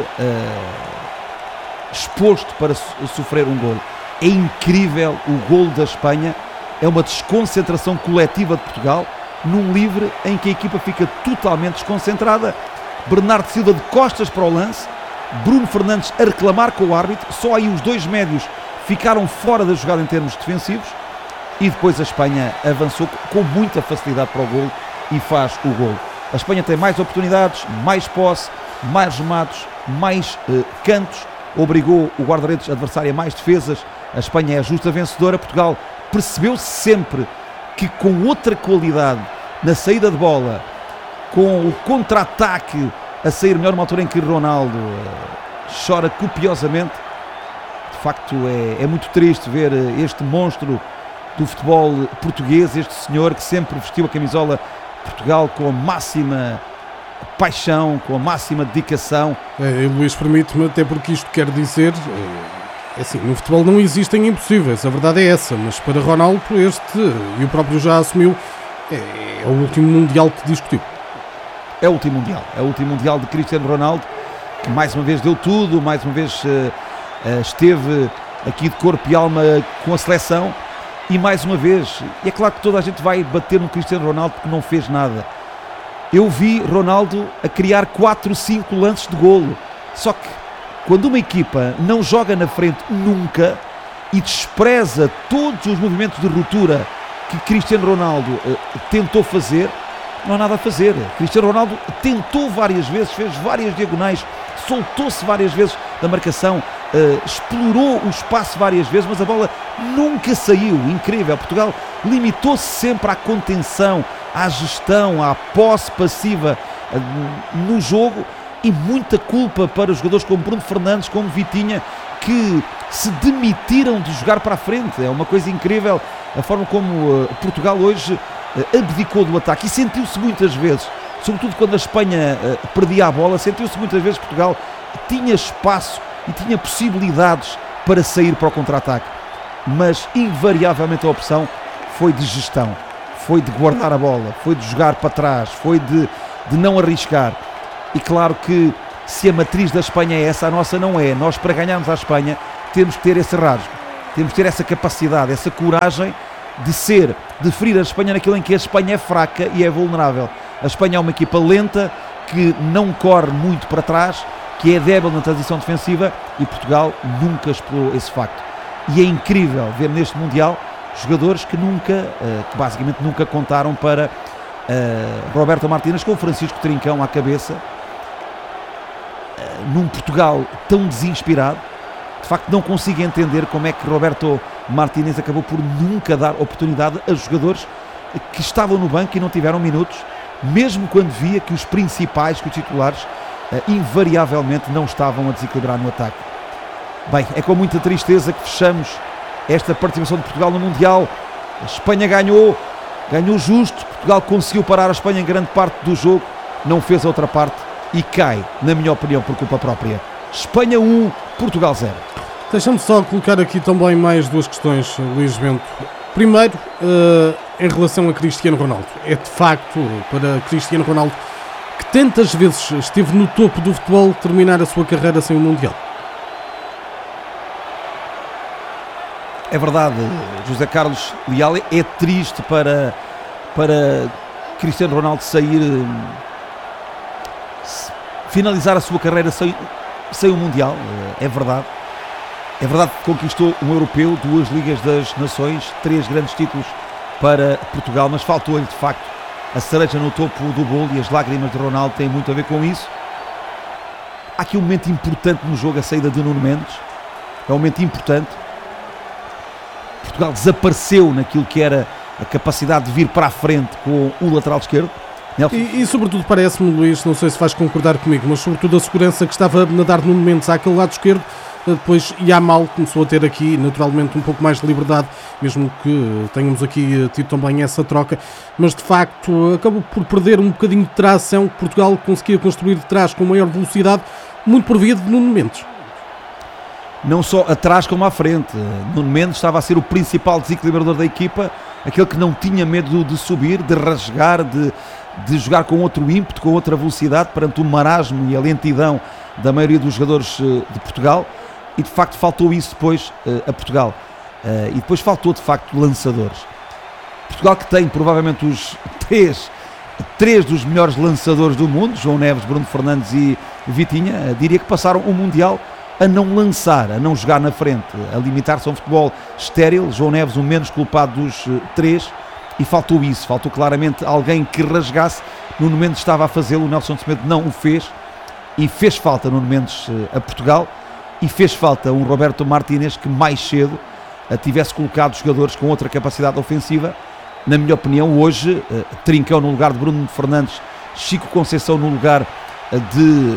exposto para sofrer um golo. É incrível o golo da Espanha, é uma desconcentração coletiva de Portugal, num livre em que a equipa fica totalmente desconcentrada. Bernardo Silva de costas para o lance, Bruno Fernandes a reclamar com o árbitro, só aí os 2 médios ficaram fora da jogada em termos defensivos, e depois a Espanha avançou com muita facilidade para o golo e faz o golo. A Espanha tem mais oportunidades, mais posse, mais remates, mais cantos, obrigou o guarda-redes adversário a mais defesas. A Espanha é a justa vencedora. Portugal percebeu-se sempre que com outra qualidade na saída de bola, com o contra-ataque a sair melhor, numa altura em que Ronaldo chora copiosamente. De facto é muito triste ver este monstro do futebol português, este senhor que sempre vestiu a camisola de Portugal com a máxima paixão, com a máxima dedicação. Luís, permite-me, até porque isto quer dizer, assim, no futebol não existem impossíveis, a verdade é essa, mas para Ronaldo e o próprio já assumiu, é o último Mundial que discutiu. É o último Mundial de Cristiano Ronaldo, que mais uma vez deu tudo, mais uma vez esteve aqui de corpo e alma com a seleção, e mais uma vez, e é claro que toda a gente vai bater no Cristiano Ronaldo porque não fez nada. Eu vi Ronaldo a criar 4, 5 lances de golo, só que quando uma equipa não joga na frente nunca e despreza todos os movimentos de ruptura que Cristiano Ronaldo tentou fazer, não há nada a fazer. Cristiano Ronaldo tentou várias vezes, fez várias diagonais, soltou-se várias vezes da marcação, explorou o espaço várias vezes, mas a bola nunca saiu. Incrível. Portugal limitou-se sempre à contenção, à gestão, à posse passiva no jogo, e muita culpa para os jogadores como Bruno Fernandes, como Vitinha, que se demitiram de jogar para a frente. É uma coisa incrível a forma como Portugal hoje abdicou do ataque e sentiu-se muitas vezes, sobretudo quando a Espanha perdia a bola, sentiu-se muitas vezes que Portugal tinha espaço e tinha possibilidades para sair para o contra-ataque, mas invariavelmente a opção foi de gestão, foi de guardar a bola, foi de jogar para trás, foi de não arriscar. E claro que se a matriz da Espanha é essa, a nossa não é. Nós, para ganharmos a Espanha, temos que ter esse rasgo, temos que ter essa capacidade, essa coragem de ferir a Espanha naquilo em que a Espanha é fraca e é vulnerável. A Espanha é uma equipa lenta, que não corre muito para trás, que é débil na transição defensiva, e Portugal nunca explorou esse facto. E é incrível ver neste Mundial jogadores que basicamente nunca contaram para Roberto Martínez, com o Francisco Trincão à cabeça, num Portugal tão desinspirado. De facto, não consigo entender como é que Roberto Martínez acabou por nunca dar oportunidade a jogadores que estavam no banco e não tiveram minutos, mesmo quando via que os principais, que os titulares, invariavelmente não estavam a desequilibrar no ataque. Bem, é com muita tristeza que fechamos esta participação de Portugal no Mundial. A Espanha ganhou justo, Portugal conseguiu parar a Espanha em grande parte do jogo, não fez a outra parte e cai, na minha opinião, por culpa própria. Espanha 1, Portugal 0. Deixa-me só colocar aqui também mais duas questões, Luís Bento. Primeiro, em relação a Cristiano Ronaldo. É de facto para Cristiano Ronaldo, que tantas vezes esteve no topo do futebol, terminar a sua carreira sem o Mundial. É verdade, José Carlos Leal, é triste para Cristiano Ronaldo finalizar a sua carreira sem o Mundial. É verdade que conquistou um europeu, 2 Ligas das Nações, 3 grandes títulos para Portugal, mas faltou-lhe de facto a cereja no topo do bolo, e as lágrimas de Ronaldo têm muito a ver com isso. Há aqui um momento importante no jogo, a saída de Nuno Mendes, é um momento importante. Portugal desapareceu naquilo que era a capacidade de vir para a frente com o lateral esquerdo. E sobretudo parece-me, Luís, não sei se vais concordar comigo, mas sobretudo a segurança que estava a dar Nuno Mendes àquele lado esquerdo. Depois Yamal começou a ter aqui naturalmente um pouco mais de liberdade, mesmo que tenhamos aqui tido também essa troca, mas de facto acabou por perder um bocadinho de tração que Portugal conseguia construir de trás com maior velocidade, muito por via de Nuno Mendes. Não só atrás como à frente. Nuno Mendes estava a ser o principal desequilibrador da equipa, aquele que não tinha medo de subir, de rasgar, de jogar com outro ímpeto, com outra velocidade, perante o marasmo e a lentidão da maioria dos jogadores de Portugal. E de facto faltou isso depois a Portugal. E depois faltou de facto lançadores. Portugal, que tem provavelmente os três dos melhores lançadores do mundo, João Neves, Bruno Fernandes e Vitinha, diria que passaram o Mundial a não lançar, a não jogar na frente, a limitar-se a um futebol estéril. João Neves o menos culpado dos 3, e faltou isso, faltou claramente alguém que rasgasse. Nuno Mendes estava a fazê-lo, o Nelson Semedo não o fez, e fez falta Nuno Mendes a Portugal, e fez falta um Roberto Martínez que mais cedo tivesse colocado jogadores com outra capacidade ofensiva. Na minha opinião, hoje, Trincão no lugar de Bruno Fernandes, Chico Conceição no lugar de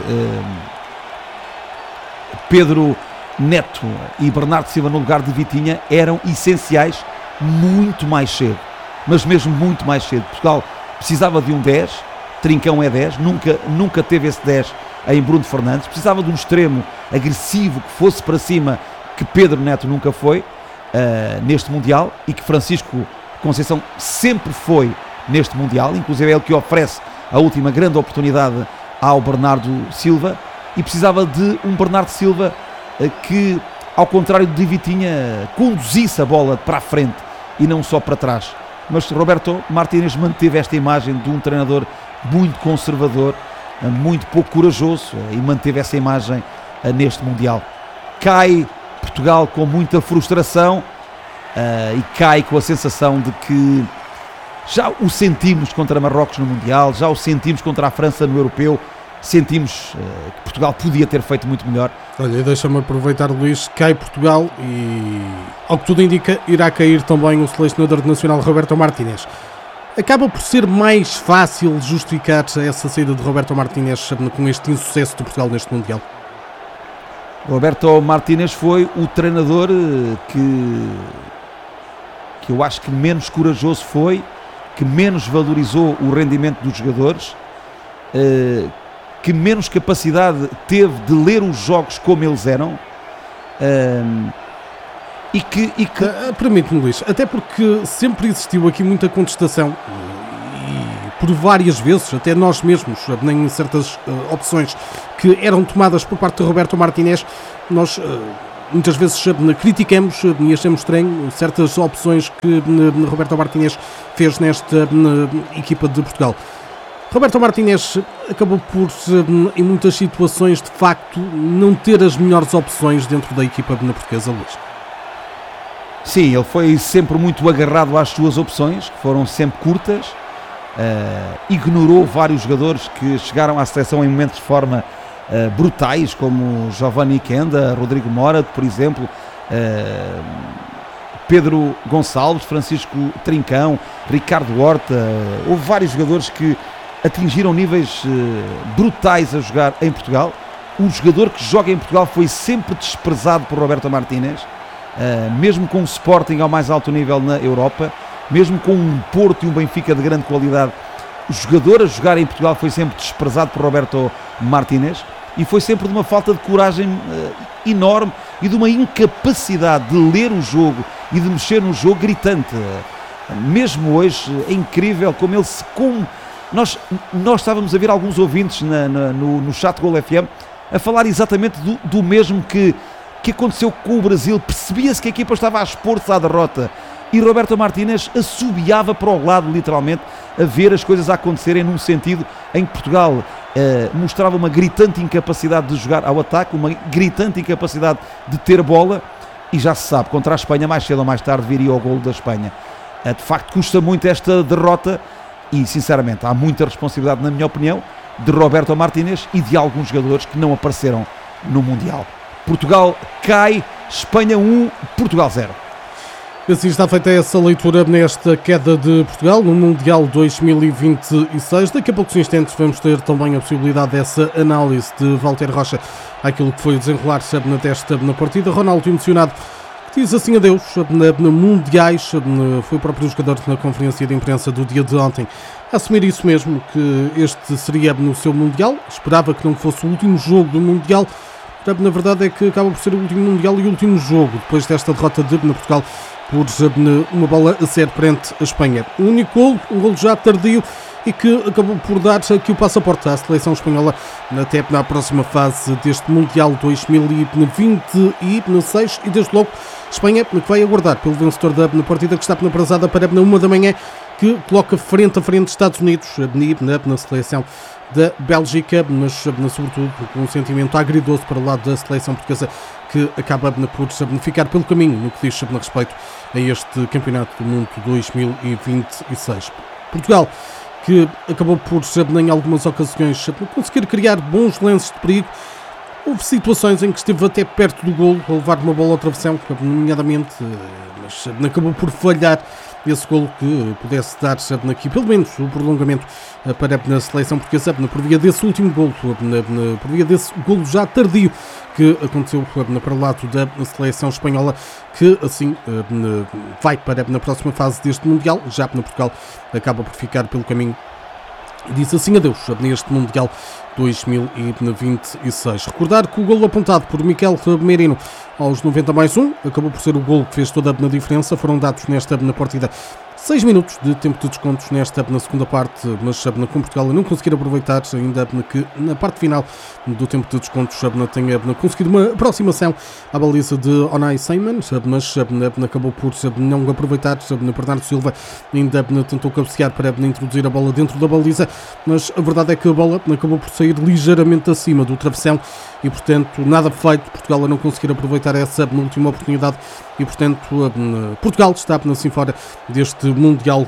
Pedro Neto e Bernardo Silva no lugar de Vitinha eram essenciais muito mais cedo, mas mesmo muito mais cedo. Portugal precisava de um 10, Trincão é 10, nunca teve esse 10 em Bruno Fernandes, precisava de um extremo agressivo que fosse para cima, que Pedro Neto nunca foi neste Mundial, e que Francisco Conceição sempre foi neste Mundial, inclusive é ele que oferece a última grande oportunidade ao Bernardo Silva, e precisava de um Bernardo Silva que, ao contrário de Vitinha, conduzisse a bola para a frente e não só para trás. Mas Roberto Martínez manteve esta imagem de um treinador muito conservador, muito pouco corajoso, e manteve essa imagem neste Mundial. Cai Portugal com muita frustração e cai com a sensação de que já o sentimos contra Marrocos no Mundial, já o sentimos contra a França no Europeu, sentimos que Portugal podia ter feito muito melhor. Olha, deixa-me aproveitar, Luís, cai Portugal e, ao que tudo indica, irá cair também o selecionador nacional Roberto Martínez. Acaba por ser mais fácil justificar essa saída de Roberto Martínez com este insucesso de Portugal neste Mundial? Roberto Martínez foi o treinador que eu acho que menos corajoso foi, que menos valorizou o rendimento dos jogadores, que menos capacidade teve de ler os jogos como eles eram, e que... Permite-me, Luís, até porque sempre existiu aqui muita contestação e por várias vezes, até nós mesmos, em certas opções que eram tomadas por parte de Roberto Martínez, nós muitas vezes criticamos e achamos estranho certas opções que Roberto Martínez fez nesta equipa de Portugal. Roberto Martínez acabou por, em muitas situações, de facto, não ter as melhores opções dentro da equipa portuguesa, Luís. Sim, ele foi sempre muito agarrado às suas opções, que foram sempre curtas, ignorou vários jogadores que chegaram à seleção em momentos de forma brutais, como Giovanni Kenda, Rodrigo Mora, por exemplo, Pedro Gonçalves, Francisco Trincão, Ricardo Horta. Houve vários jogadores que atingiram níveis brutais a jogar em Portugal. O jogador que joga em Portugal foi sempre desprezado por Roberto Martínez, mesmo com o Sporting ao mais alto nível na Europa, mesmo com um Porto e um Benfica de grande qualidade. O jogador a jogar em Portugal foi sempre desprezado por Roberto Martínez, e foi sempre de uma falta de coragem enorme e de uma incapacidade de ler o jogo e de mexer no jogo gritante. Mesmo hoje é incrível como ele se... Nós estávamos a ver alguns ouvintes no chat Gol FM a falar exatamente do mesmo que aconteceu com o Brasil. Percebia-se que a equipa estava a expor-se à derrota e Roberto Martínez assobiava para o lado, literalmente, a ver as coisas a acontecerem num sentido em que Portugal mostrava uma gritante incapacidade de jogar ao ataque, uma gritante incapacidade de ter bola, e já se sabe, contra a Espanha, mais cedo ou mais tarde viria o golo da Espanha. De facto, custa muito esta derrota e, sinceramente, há muita responsabilidade, na minha opinião, de Roberto Martínez e de alguns jogadores que não apareceram no Mundial. Portugal cai, Espanha 1, Portugal 0. Assim está feita essa leitura nesta queda de Portugal no Mundial 2026. Daqui a poucos instantes vamos ter também a possibilidade dessa análise de Walter Rocha àquilo que foi o desenrolar-se na partida. Ronaldo emocionado diz assim adeus mundiais. Foi o próprio jogador na conferência de imprensa do dia de ontem a assumir isso mesmo, que este seria no seu Mundial. Esperava que não fosse o último jogo do Mundial. Na verdade é que acaba por ser o último Mundial e o último jogo depois desta derrota de Portugal por uma bola a 0 perante a Espanha. O único golo, um golo já tardio e que acabou por dar aqui o passaporte à seleção espanhola até na próxima fase deste Mundial 2026 e desde logo Espanha que vai aguardar pelo vencedor da partida que está aprazada para 1 da manhã, que coloca frente a frente Estados Unidos na seleção da Bélgica, mas sobretudo com um sentimento agridoce para o lado da seleção portuguesa, que acaba por ficar pelo caminho no que diz respeito a este Campeonato do Mundo 2026. Portugal, que acabou por, em algumas ocasiões, conseguir criar bons lances de perigo. Houve situações em que esteve até perto do golo, a levar uma bola ao travessão, nomeadamente, mas acabou por falhar esse golo que pudesse dar aqui, pelo menos, o prolongamento para a seleção portuguesa, por via desse último golo, por via desse golo já tardio que aconteceu para o lado da seleção espanhola, que assim vai para na próxima fase deste Mundial. Já Portugal acaba por ficar pelo caminho e diz assim adeus neste Mundial 2026. Recordar que o golo apontado por Miquel Merino aos 90+1 acabou por ser o golo que fez toda a diferença. Foram dados nesta partida 6 minutos de tempo de descontos na segunda parte, mas com Portugal não conseguir aproveitar, ainda que na parte final do tempo de descontos tenha conseguido uma aproximação à baliza de Onai Simon, mas acabou por não aproveitar. Bernardo Silva ainda tentou cabecear para introduzir a bola dentro da baliza, mas a verdade é que a bola acabou por sair ligeiramente acima do travessão e, portanto, nada feito. Portugal a não conseguir aproveitar essa última oportunidade e, portanto, Portugal está assim fora deste Mundial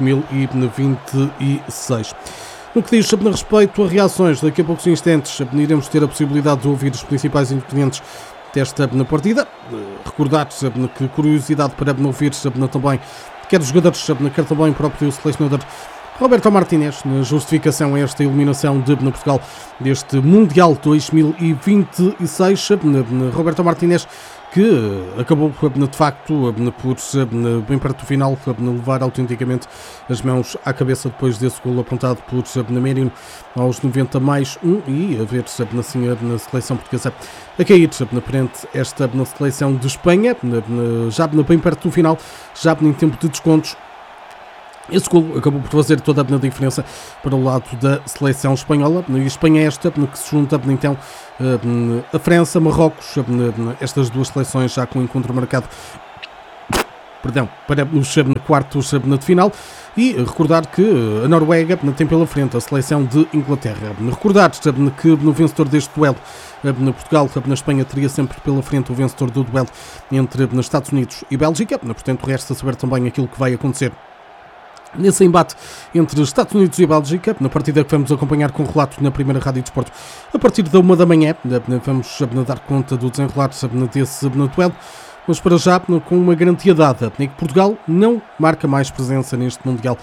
2026. No que diz a respeito a reações, daqui a poucos instantes iremos ter a possibilidade de ouvir os principais intervenientes desta partida. Recordar que curiosidade para ouvir também quer os jogadores, quer também o próprio selecionador Roberto Martínez, na justificação a esta eliminação de Portugal deste Mundial 2026. Roberto Martínez, que acabou de facto por, bem perto do final, levar autenticamente as mãos à cabeça depois desse golo apontado por Merino aos 90+1 e a ver assim na seleção portuguesa a cair perante esta na seleção de Espanha, já bem perto do final, já em tempo de descontos. Esse golo acabou por fazer toda a diferença para o lado da seleção espanhola, e a Espanha é esta que se junta então a França, Marrocos, estas duas seleções já com o encontro marcado para os quartos de final, e recordar que a Noruega tem pela frente a seleção de Inglaterra. Recordar que no vencedor deste duelo, Portugal na Espanha, teria sempre pela frente o vencedor do duelo entre Estados Unidos e Bélgica, portanto resta saber também aquilo que vai acontecer nesse embate entre Estados Unidos e Bélgica, na partida que vamos acompanhar com relato na primeira Rádio Desporto a partir da 1 da manhã. Vamos dar conta do desenrolar desse duelo, mas para já com uma garantia dada, que Portugal não marca mais presença neste Mundial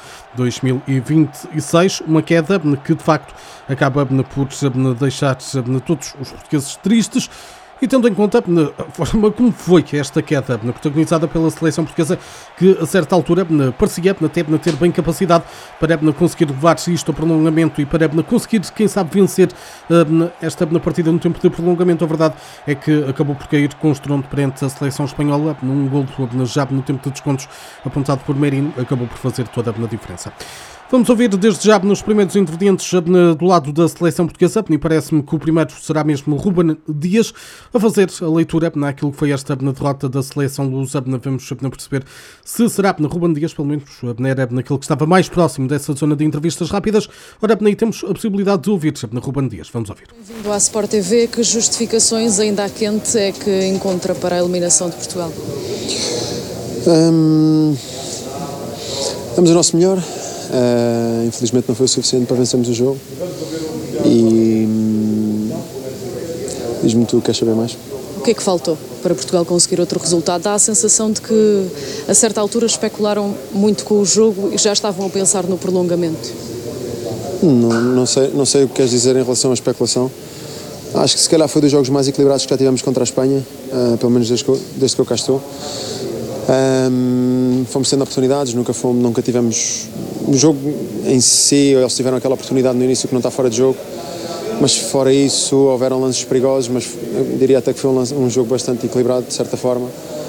2026, uma queda que de facto acaba por deixar todos os portugueses tristes. E tendo em conta a forma como foi esta queda protagonizada pela seleção portuguesa, que a certa altura parecia até ter bem capacidade para conseguir levar isto ao prolongamento e para conseguir, quem sabe, vencer esta partida no tempo de prolongamento, a verdade é que acabou por cair com estrondo perante a seleção espanhola, num golo já no tempo de descontos apontado por Merino, acabou por fazer toda a diferença. Vamos ouvir desde já nos primeiros intervenientes do lado da seleção portuguesa, e parece-me que o primeiro será mesmo Ruben Dias a fazer a leitura naquilo que foi esta derrota da seleção lusa. Vamos perceber se será Ruben Dias, pelo menos era naquele que estava mais próximo dessa zona de entrevistas rápidas. Ora, aí temos a possibilidade de ouvir Ruben Dias. Vamos ouvir. Bem-vindo à Sport TV. Que justificações ainda há quente é que encontra para a eliminação de Portugal? Damos o nosso melhor. Infelizmente não foi o suficiente para vencermos o jogo. E diz-me tu, queres saber mais? O que é que faltou para Portugal conseguir outro resultado? Dá a sensação de que a certa altura especularam muito com o jogo e já estavam a pensar no prolongamento. Não sei o que queres dizer em relação à especulação. Acho que se calhar foi dos jogos mais equilibrados que já tivemos contra a Espanha, pelo menos desde que eu cá estou. Fomos tendo oportunidades, nunca tivemos no jogo em si, eles tiveram aquela oportunidade no início que não está fora de jogo, mas fora isso houveram lances perigosos, mas eu diria até que foi um jogo bastante equilibrado de certa forma.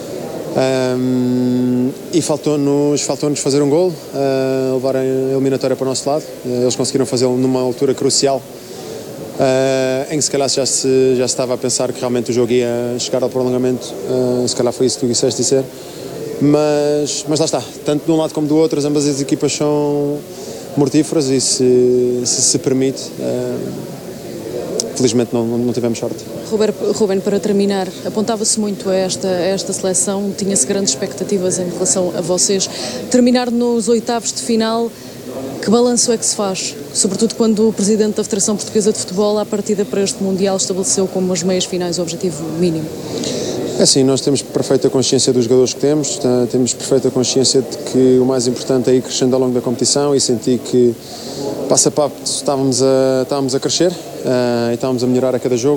E faltou-nos fazer um gol, levar a eliminatória para o nosso lado. Eles conseguiram fazê-lo numa altura crucial, em que se calhar já se estava a pensar que realmente o jogo ia chegar ao prolongamento. Se calhar foi isso que tu quiseste dizer. Mas lá está, tanto de um lado como do outro, ambas as equipas são mortíferas e se permite, felizmente não tivemos sorte. Ruben, para terminar, apontava-se muito a esta seleção, tinha-se grandes expectativas em relação a vocês. Terminar nos oitavos de final, que balanço é que se faz? Sobretudo quando o Presidente da Federação Portuguesa de Futebol, à partida para este Mundial, estabeleceu como as meias finais o objetivo mínimo. É assim, nós temos perfeita consciência dos jogadores que temos perfeita consciência de que o mais importante é ir crescendo ao longo da competição e sentir que passo a passo estávamos a crescer e estávamos a melhorar a cada jogo.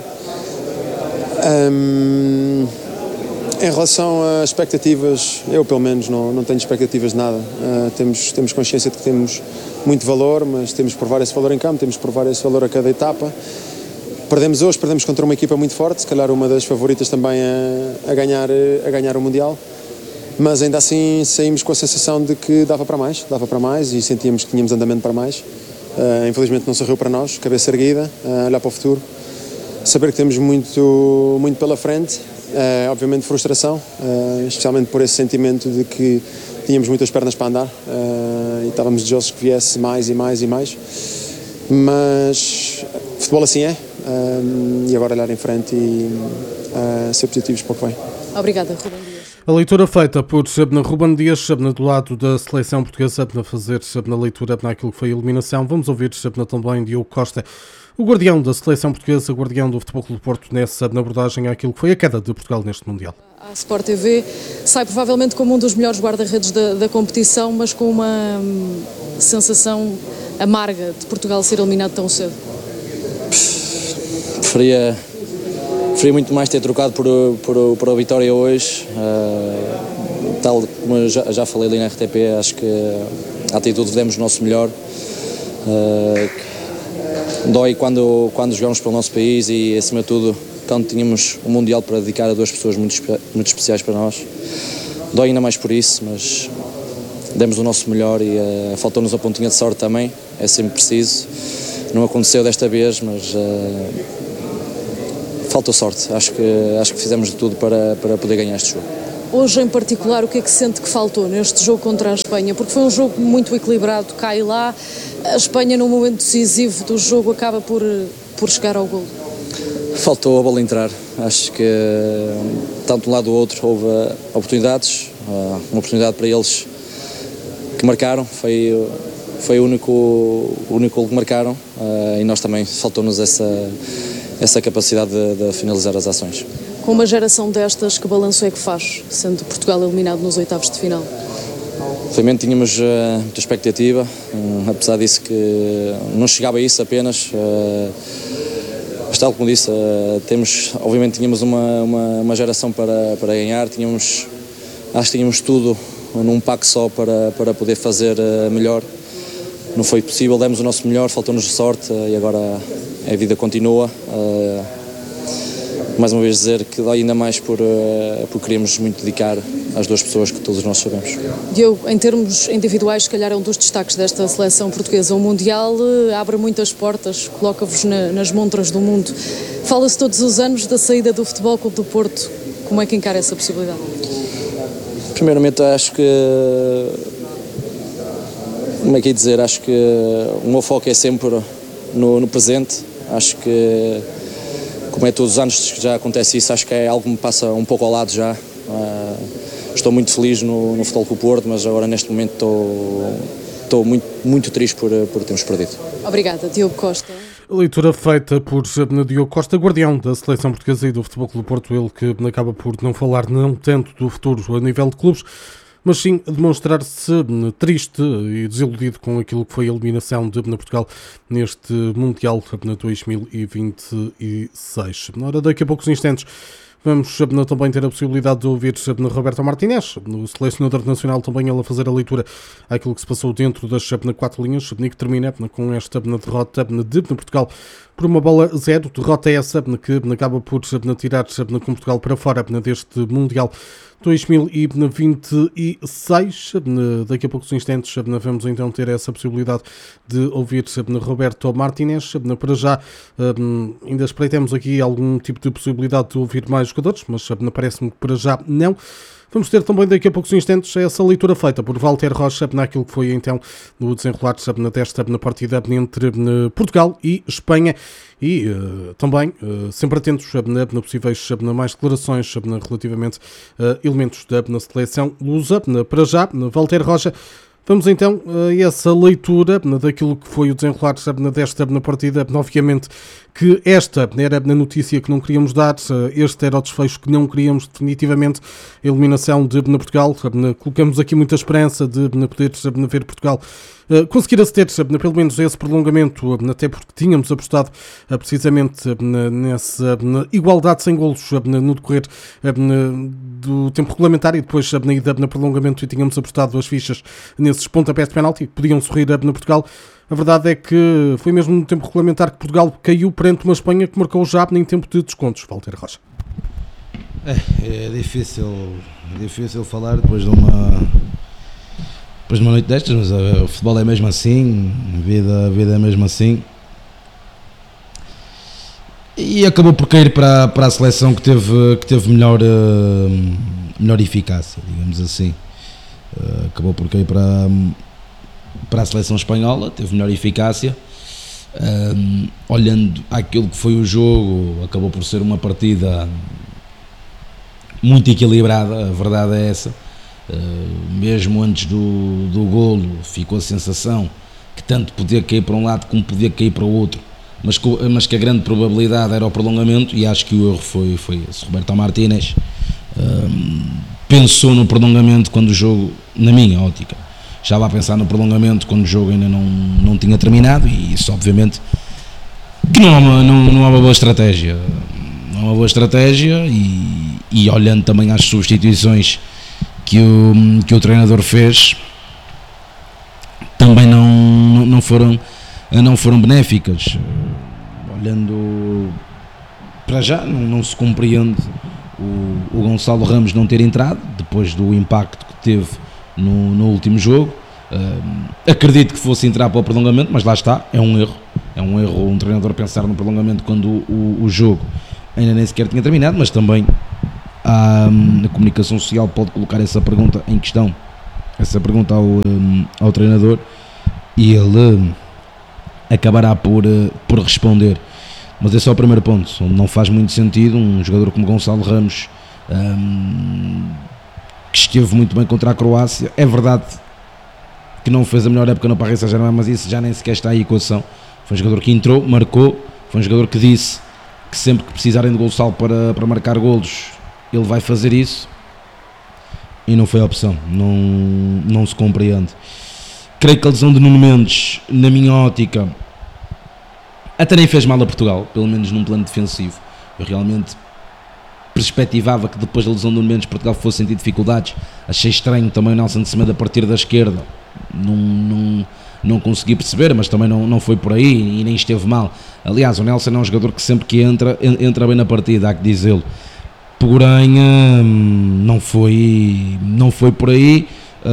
Em relação a expectativas, eu pelo menos não tenho expectativas de nada. Temos consciência de que temos muito valor, mas temos que provar esse valor em campo, temos que provar esse valor a cada etapa. Perdemos hoje, perdemos contra uma equipa muito forte, se calhar uma das favoritas também a ganhar o Mundial, mas ainda assim saímos com a sensação de que dava para mais e sentíamos que tínhamos andamento para mais. Infelizmente não sorriu para nós, cabeça erguida, olhar para o futuro, saber que temos muito pela frente, obviamente frustração, especialmente por esse sentimento de que tínhamos muitas pernas para andar e estávamos desejosos que viesse mais e mais e mais, mas futebol assim é. E agora olhar em frente e ser positivos para o que vem. Obrigada, Ruben Dias. A leitura feita por Ruben Dias, do lado da seleção portuguesa, a fazer na leitura naquilo que foi a eliminação. Vamos ouvir também Diogo Costa, o guardião da seleção portuguesa, o guardião do Futebol Clube do Porto, na abordagem àquilo que foi a queda de Portugal neste Mundial. A Sport TV sai provavelmente como um dos melhores guarda-redes da competição, mas com uma sensação amarga de Portugal ser eliminado tão cedo. Preferia preferi muito mais ter trocado por a vitória hoje. Tal como já falei ali na RTP, acho que a atitude demos o nosso melhor. Dói quando jogamos para o nosso país e, acima de tudo, quando tínhamos um Mundial para dedicar a duas pessoas muito especiais para nós. Dói ainda mais por isso, mas demos o nosso melhor e faltou-nos a pontinha de sorte também, é sempre preciso. Não aconteceu desta vez, mas faltou sorte. Acho que fizemos de tudo para poder ganhar este jogo. Hoje, em particular, o que é que sente que faltou neste jogo contra a Espanha? Porque foi um jogo muito equilibrado, cá e lá. A Espanha, no momento decisivo do jogo, acaba por chegar ao golo. Faltou a bola entrar. Acho que, tanto de um lado do outro, houve oportunidades. Uma oportunidade para eles que marcaram. Foi o único gol que marcaram. E nós também faltou-nos essa capacidade de finalizar as ações. Com uma geração destas, que balanço é que faz, sendo Portugal eliminado nos oitavos de final? Obviamente tínhamos muita expectativa, apesar disso que não chegava a isso apenas. Mas tal como disse, obviamente tínhamos uma geração para ganhar, acho que tínhamos tudo num pack só para poder fazer melhor. Não foi possível, demos o nosso melhor, faltou-nos sorte e agora a vida continua. Mais uma vez dizer que dói ainda mais porque queríamos muito dedicar às duas pessoas que todos nós sabemos. Diogo, em termos individuais, se calhar é um dos destaques desta seleção portuguesa. O Mundial abre muitas portas, coloca-vos nas montras do mundo. Fala-se todos os anos da saída do Futebol Clube do Porto. Como é que encara essa possibilidade? Primeiramente, acho que... Como é que é dizer? Acho que o meu foco é sempre no presente. Acho que, como é todos os anos que já acontece isso, acho que é algo que me passa um pouco ao lado já. Estou muito feliz no Futebol Clube do Porto, mas agora neste momento estou muito, muito triste por termos perdido. Obrigada, Diogo Costa. A leitura feita por Diogo Costa, guardião da seleção portuguesa e do Futebol Clube do Porto, ele que acaba por não falar não tanto do futuro a nível de clubes, mas sim demonstrar-se triste e desiludido com aquilo que foi a eliminação de Portugal neste Mundial 2026. Ora, daqui a poucos instantes vamos também ter a possibilidade de ouvir Roberto Martinez, o selecionador nacional, também ele a fazer a leitura àquilo que se passou dentro das 4 linhas, que termina com esta derrota de Portugal por 1-0, derrota essa que acaba por tirar com Portugal para fora deste Mundial 2026. Daqui a poucos instantes vamos então ter essa possibilidade de ouvir Roberto Martinez. Para já ainda espreitamos aqui algum tipo de possibilidade de ouvir mais jogadores, mas parece-me que para já não. Vamos ter também daqui a poucos instantes essa leitura feita por Walter Rocha naquilo que foi então no desenrolar desta partida entre Portugal e Espanha e também sempre atentos a possíveis mais declarações relativamente a elementos da seleção lusa. Para já, Walter Rocha. Vamos então a essa leitura daquilo que foi o desenrolar desta partida. Obviamente que esta era a notícia que não queríamos dar, este era o desfecho que não queríamos definitivamente, a eliminação de Portugal. Colocamos aqui muita esperança de poder ver Portugal conseguir aceder pelo menos a esse prolongamento, até porque tínhamos apostado precisamente nessa igualdade sem golos no decorrer do tempo regulamentar e depois na ida no prolongamento, e tínhamos apostado as fichas nesses pontapés de penalti que podiam sorrir no Portugal. A verdade é que foi mesmo no tempo regulamentar que Portugal caiu perante uma Espanha que marcou já em tempo de descontos. Walter Rocha. É difícil falar depois de uma noite destas, mas o futebol é mesmo assim, a vida é mesmo assim. E acabou por cair para a seleção que teve melhor eficácia, digamos assim. Acabou por cair para a seleção espanhola, teve melhor eficácia. Olhando aquilo que foi o jogo, acabou por ser uma partida muito equilibrada, a verdade é essa. Mesmo antes do golo ficou a sensação que tanto podia cair para um lado como podia cair para o outro, mas que a grande probabilidade era o prolongamento, e acho que o erro foi esse. Roberto Martinez pensou no prolongamento quando o jogo, na minha ótica, estava a pensar no prolongamento quando o jogo ainda não tinha terminado, e isso obviamente que não é uma boa estratégia. Não é uma boa estratégia e olhando também às substituições que o treinador fez, também não foram benéficas. Olhando para já, não se compreende o Gonçalo Ramos não ter entrado depois do impacto que teve no último jogo. Acredito que fosse entrar para o prolongamento, mas lá está, é um erro um treinador pensar no prolongamento quando o jogo ainda nem sequer tinha terminado, mas também a comunicação social pode colocar essa pergunta em questão, essa pergunta ao treinador, e ele acabará por responder. Mas esse é o primeiro ponto, onde não faz muito sentido um jogador como Gonçalo Ramos, que esteve muito bem contra a Croácia. É verdade que não fez a melhor época no Paris Saint-Germain, mas isso já nem sequer está em equação. Foi um jogador que entrou, marcou, foi um jogador que disse que sempre que precisarem de Gonçalo para marcar golos, ele vai fazer isso, e não foi a opção. Não se compreende. Creio que a lesão de Nuno Mendes, na minha ótica, até nem fez mal a Portugal, pelo menos num plano defensivo. Eu realmente perspectivava que depois da lesão de Nuno Mendes Portugal fosse sentir dificuldades. Achei estranho também o Nelson de Semedo a partir da esquerda, não consegui perceber, mas também não foi por aí e nem esteve mal. Aliás, o Nelson é um jogador que sempre que entra bem na partida, há que dizê-lo. Porém, não foi por aí.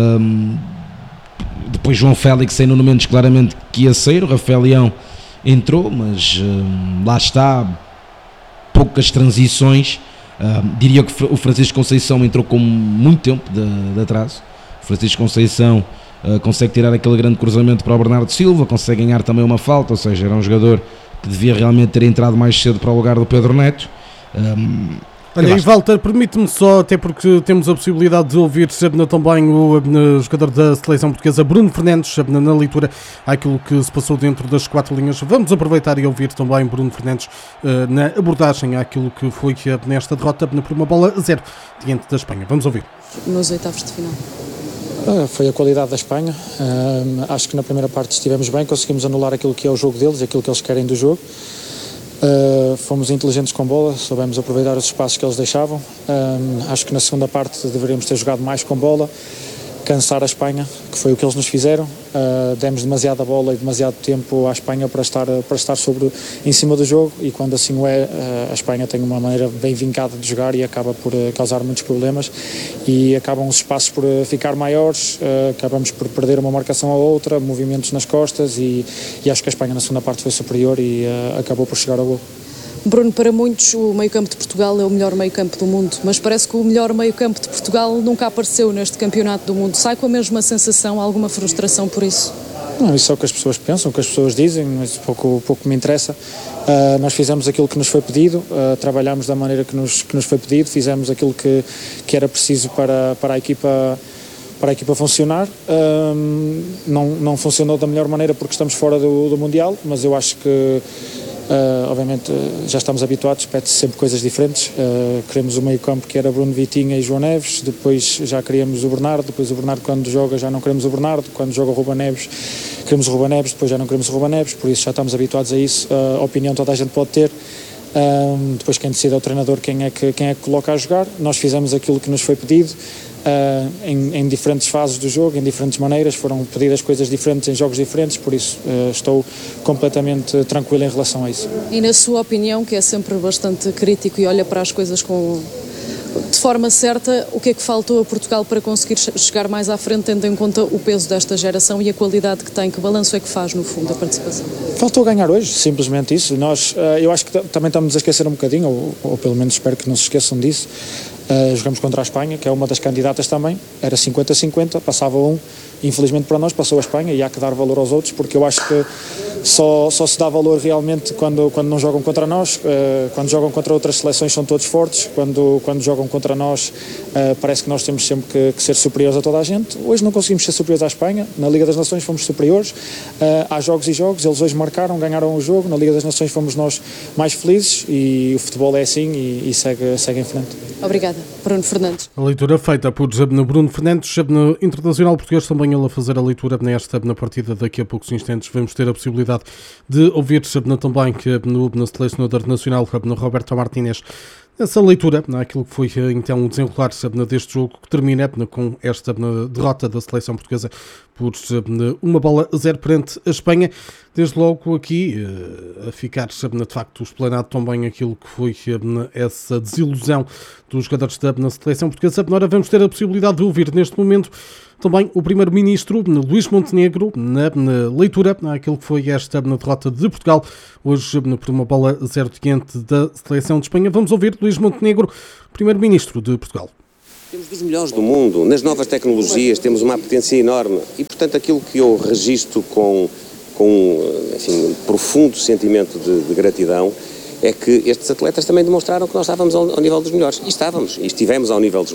Depois João Félix sem Nuno Mendes claramente que ia sair. O Rafael Leão entrou, mas lá está, poucas transições. Diria que o Francisco Conceição entrou com muito tempo de atraso. O Francisco Conceição consegue tirar aquele grande cruzamento para o Bernardo Silva, consegue ganhar também uma falta, ou seja, era um jogador que devia realmente ter entrado mais cedo para o lugar do Pedro Neto. Olha, e Walter, permite-me só, até porque temos a possibilidade de ouvir também o jogador da seleção portuguesa, Bruno Fernandes, na leitura àquilo que se passou dentro das 4 linhas. Vamos aproveitar e ouvir também Bruno Fernandes na abordagem àquilo que foi nesta derrota por 1-0 diante da Espanha. Vamos ouvir. Nos oitavos de final. Foi a qualidade da Espanha. Acho que na primeira parte estivemos bem, conseguimos anular aquilo que é o jogo deles, aquilo que eles querem do jogo. Fomos inteligentes com bola, soubemos aproveitar os espaços que eles deixavam. Acho que na segunda parte deveríamos ter jogado mais com bola, cansar a Espanha, que foi o que eles nos fizeram. Demos demasiada bola e demasiado tempo à Espanha para estar em cima do jogo, e quando assim o é, a Espanha tem uma maneira bem vincada de jogar e acaba por causar muitos problemas, e acabam os espaços por ficar maiores, acabamos por perder uma marcação a outra, movimentos nas costas, e acho que a Espanha na segunda parte foi superior e acabou por chegar ao gol. Bruno, para muitos o meio-campo de Portugal é o melhor meio-campo do mundo, mas parece que o melhor meio-campo de Portugal nunca apareceu neste campeonato do mundo. Sai com a mesma sensação, alguma frustração por isso? Não, isso é o que as pessoas pensam, o que as pessoas dizem, mas pouco me interessa. Nós fizemos aquilo que nos foi pedido, trabalhámos da maneira que nos foi pedido, fizemos aquilo que era preciso para a equipa funcionar. Não funcionou da melhor maneira porque estamos fora do Mundial, mas eu acho que obviamente já estamos habituados, pede-se sempre coisas diferentes. Queremos o meio campo que era Bruno Vitinha e João Neves, depois já queríamos o Bernardo, depois o Bernardo quando joga já não queremos o Bernardo, quando joga o Ruben Neves queremos o Ruben Neves, depois já não queremos o Ruben Neves, por isso já estamos habituados a isso. A opinião toda a gente pode ter, depois quem decide é o treinador quem é que coloca a jogar. Nós fizemos aquilo que nos foi pedido. Em diferentes fases do jogo, em diferentes maneiras, foram pedidas coisas diferentes em jogos diferentes, por isso estou completamente tranquilo em relação a isso. E na sua opinião, que é sempre bastante crítico e olha para as coisas de forma certa, o que é que faltou a Portugal para conseguir chegar mais à frente, tendo em conta o peso desta geração e a qualidade que tem? Que balanço é que faz no fundo a participação? Faltou ganhar hoje, simplesmente isso. Eu acho que também estamos a esquecer um bocadinho, ou pelo menos espero que não se esqueçam disso. Jogamos contra a Espanha, que é uma das candidatas também, era 50-50, passava um, infelizmente para nós passou a Espanha, e há que dar valor aos outros, porque eu acho que só se dá valor realmente quando não jogam contra nós. Quando jogam contra outras seleções são todos fortes, quando jogam contra nós parece que nós temos sempre que ser superiores a toda a gente. Hoje não conseguimos ser superiores à Espanha, na Liga das Nações fomos superiores, há jogos e jogos, eles hoje marcaram, ganharam o jogo, na Liga das Nações fomos nós mais felizes, e o futebol é assim e segue em frente. Obrigada, Bruno Fernandes. A leitura feita por Bruno Fernandes, internacional português, também Espanhol a fazer a leitura na partida. Daqui a poucos instantes vamos ter a possibilidade de ouvir também no selecionador nacional, no Roberto Martínez, essa leitura, aquilo que foi então o desenrolar deste jogo, que termina com esta derrota da seleção portuguesa por 1-0 perante a Espanha. Desde logo aqui a ficar de facto explanado também aquilo que foi essa desilusão dos jogadores da seleção portuguesa. Agora vamos ter a possibilidade de ouvir neste momento também o primeiro-ministro Luís Montenegro na leitura àquilo que foi esta derrota de Portugal, hoje por 1-0 diante da seleção de Espanha. Vamos ouvir Luís Montenegro, primeiro-ministro de Portugal. Temos dos melhores do mundo, nas novas tecnologias temos uma potência enorme e, portanto, aquilo que eu registro com enfim, profundo sentimento de gratidão é que estes atletas também demonstraram que nós estávamos ao nível dos melhores. E estávamos, e estivemos ao nível dos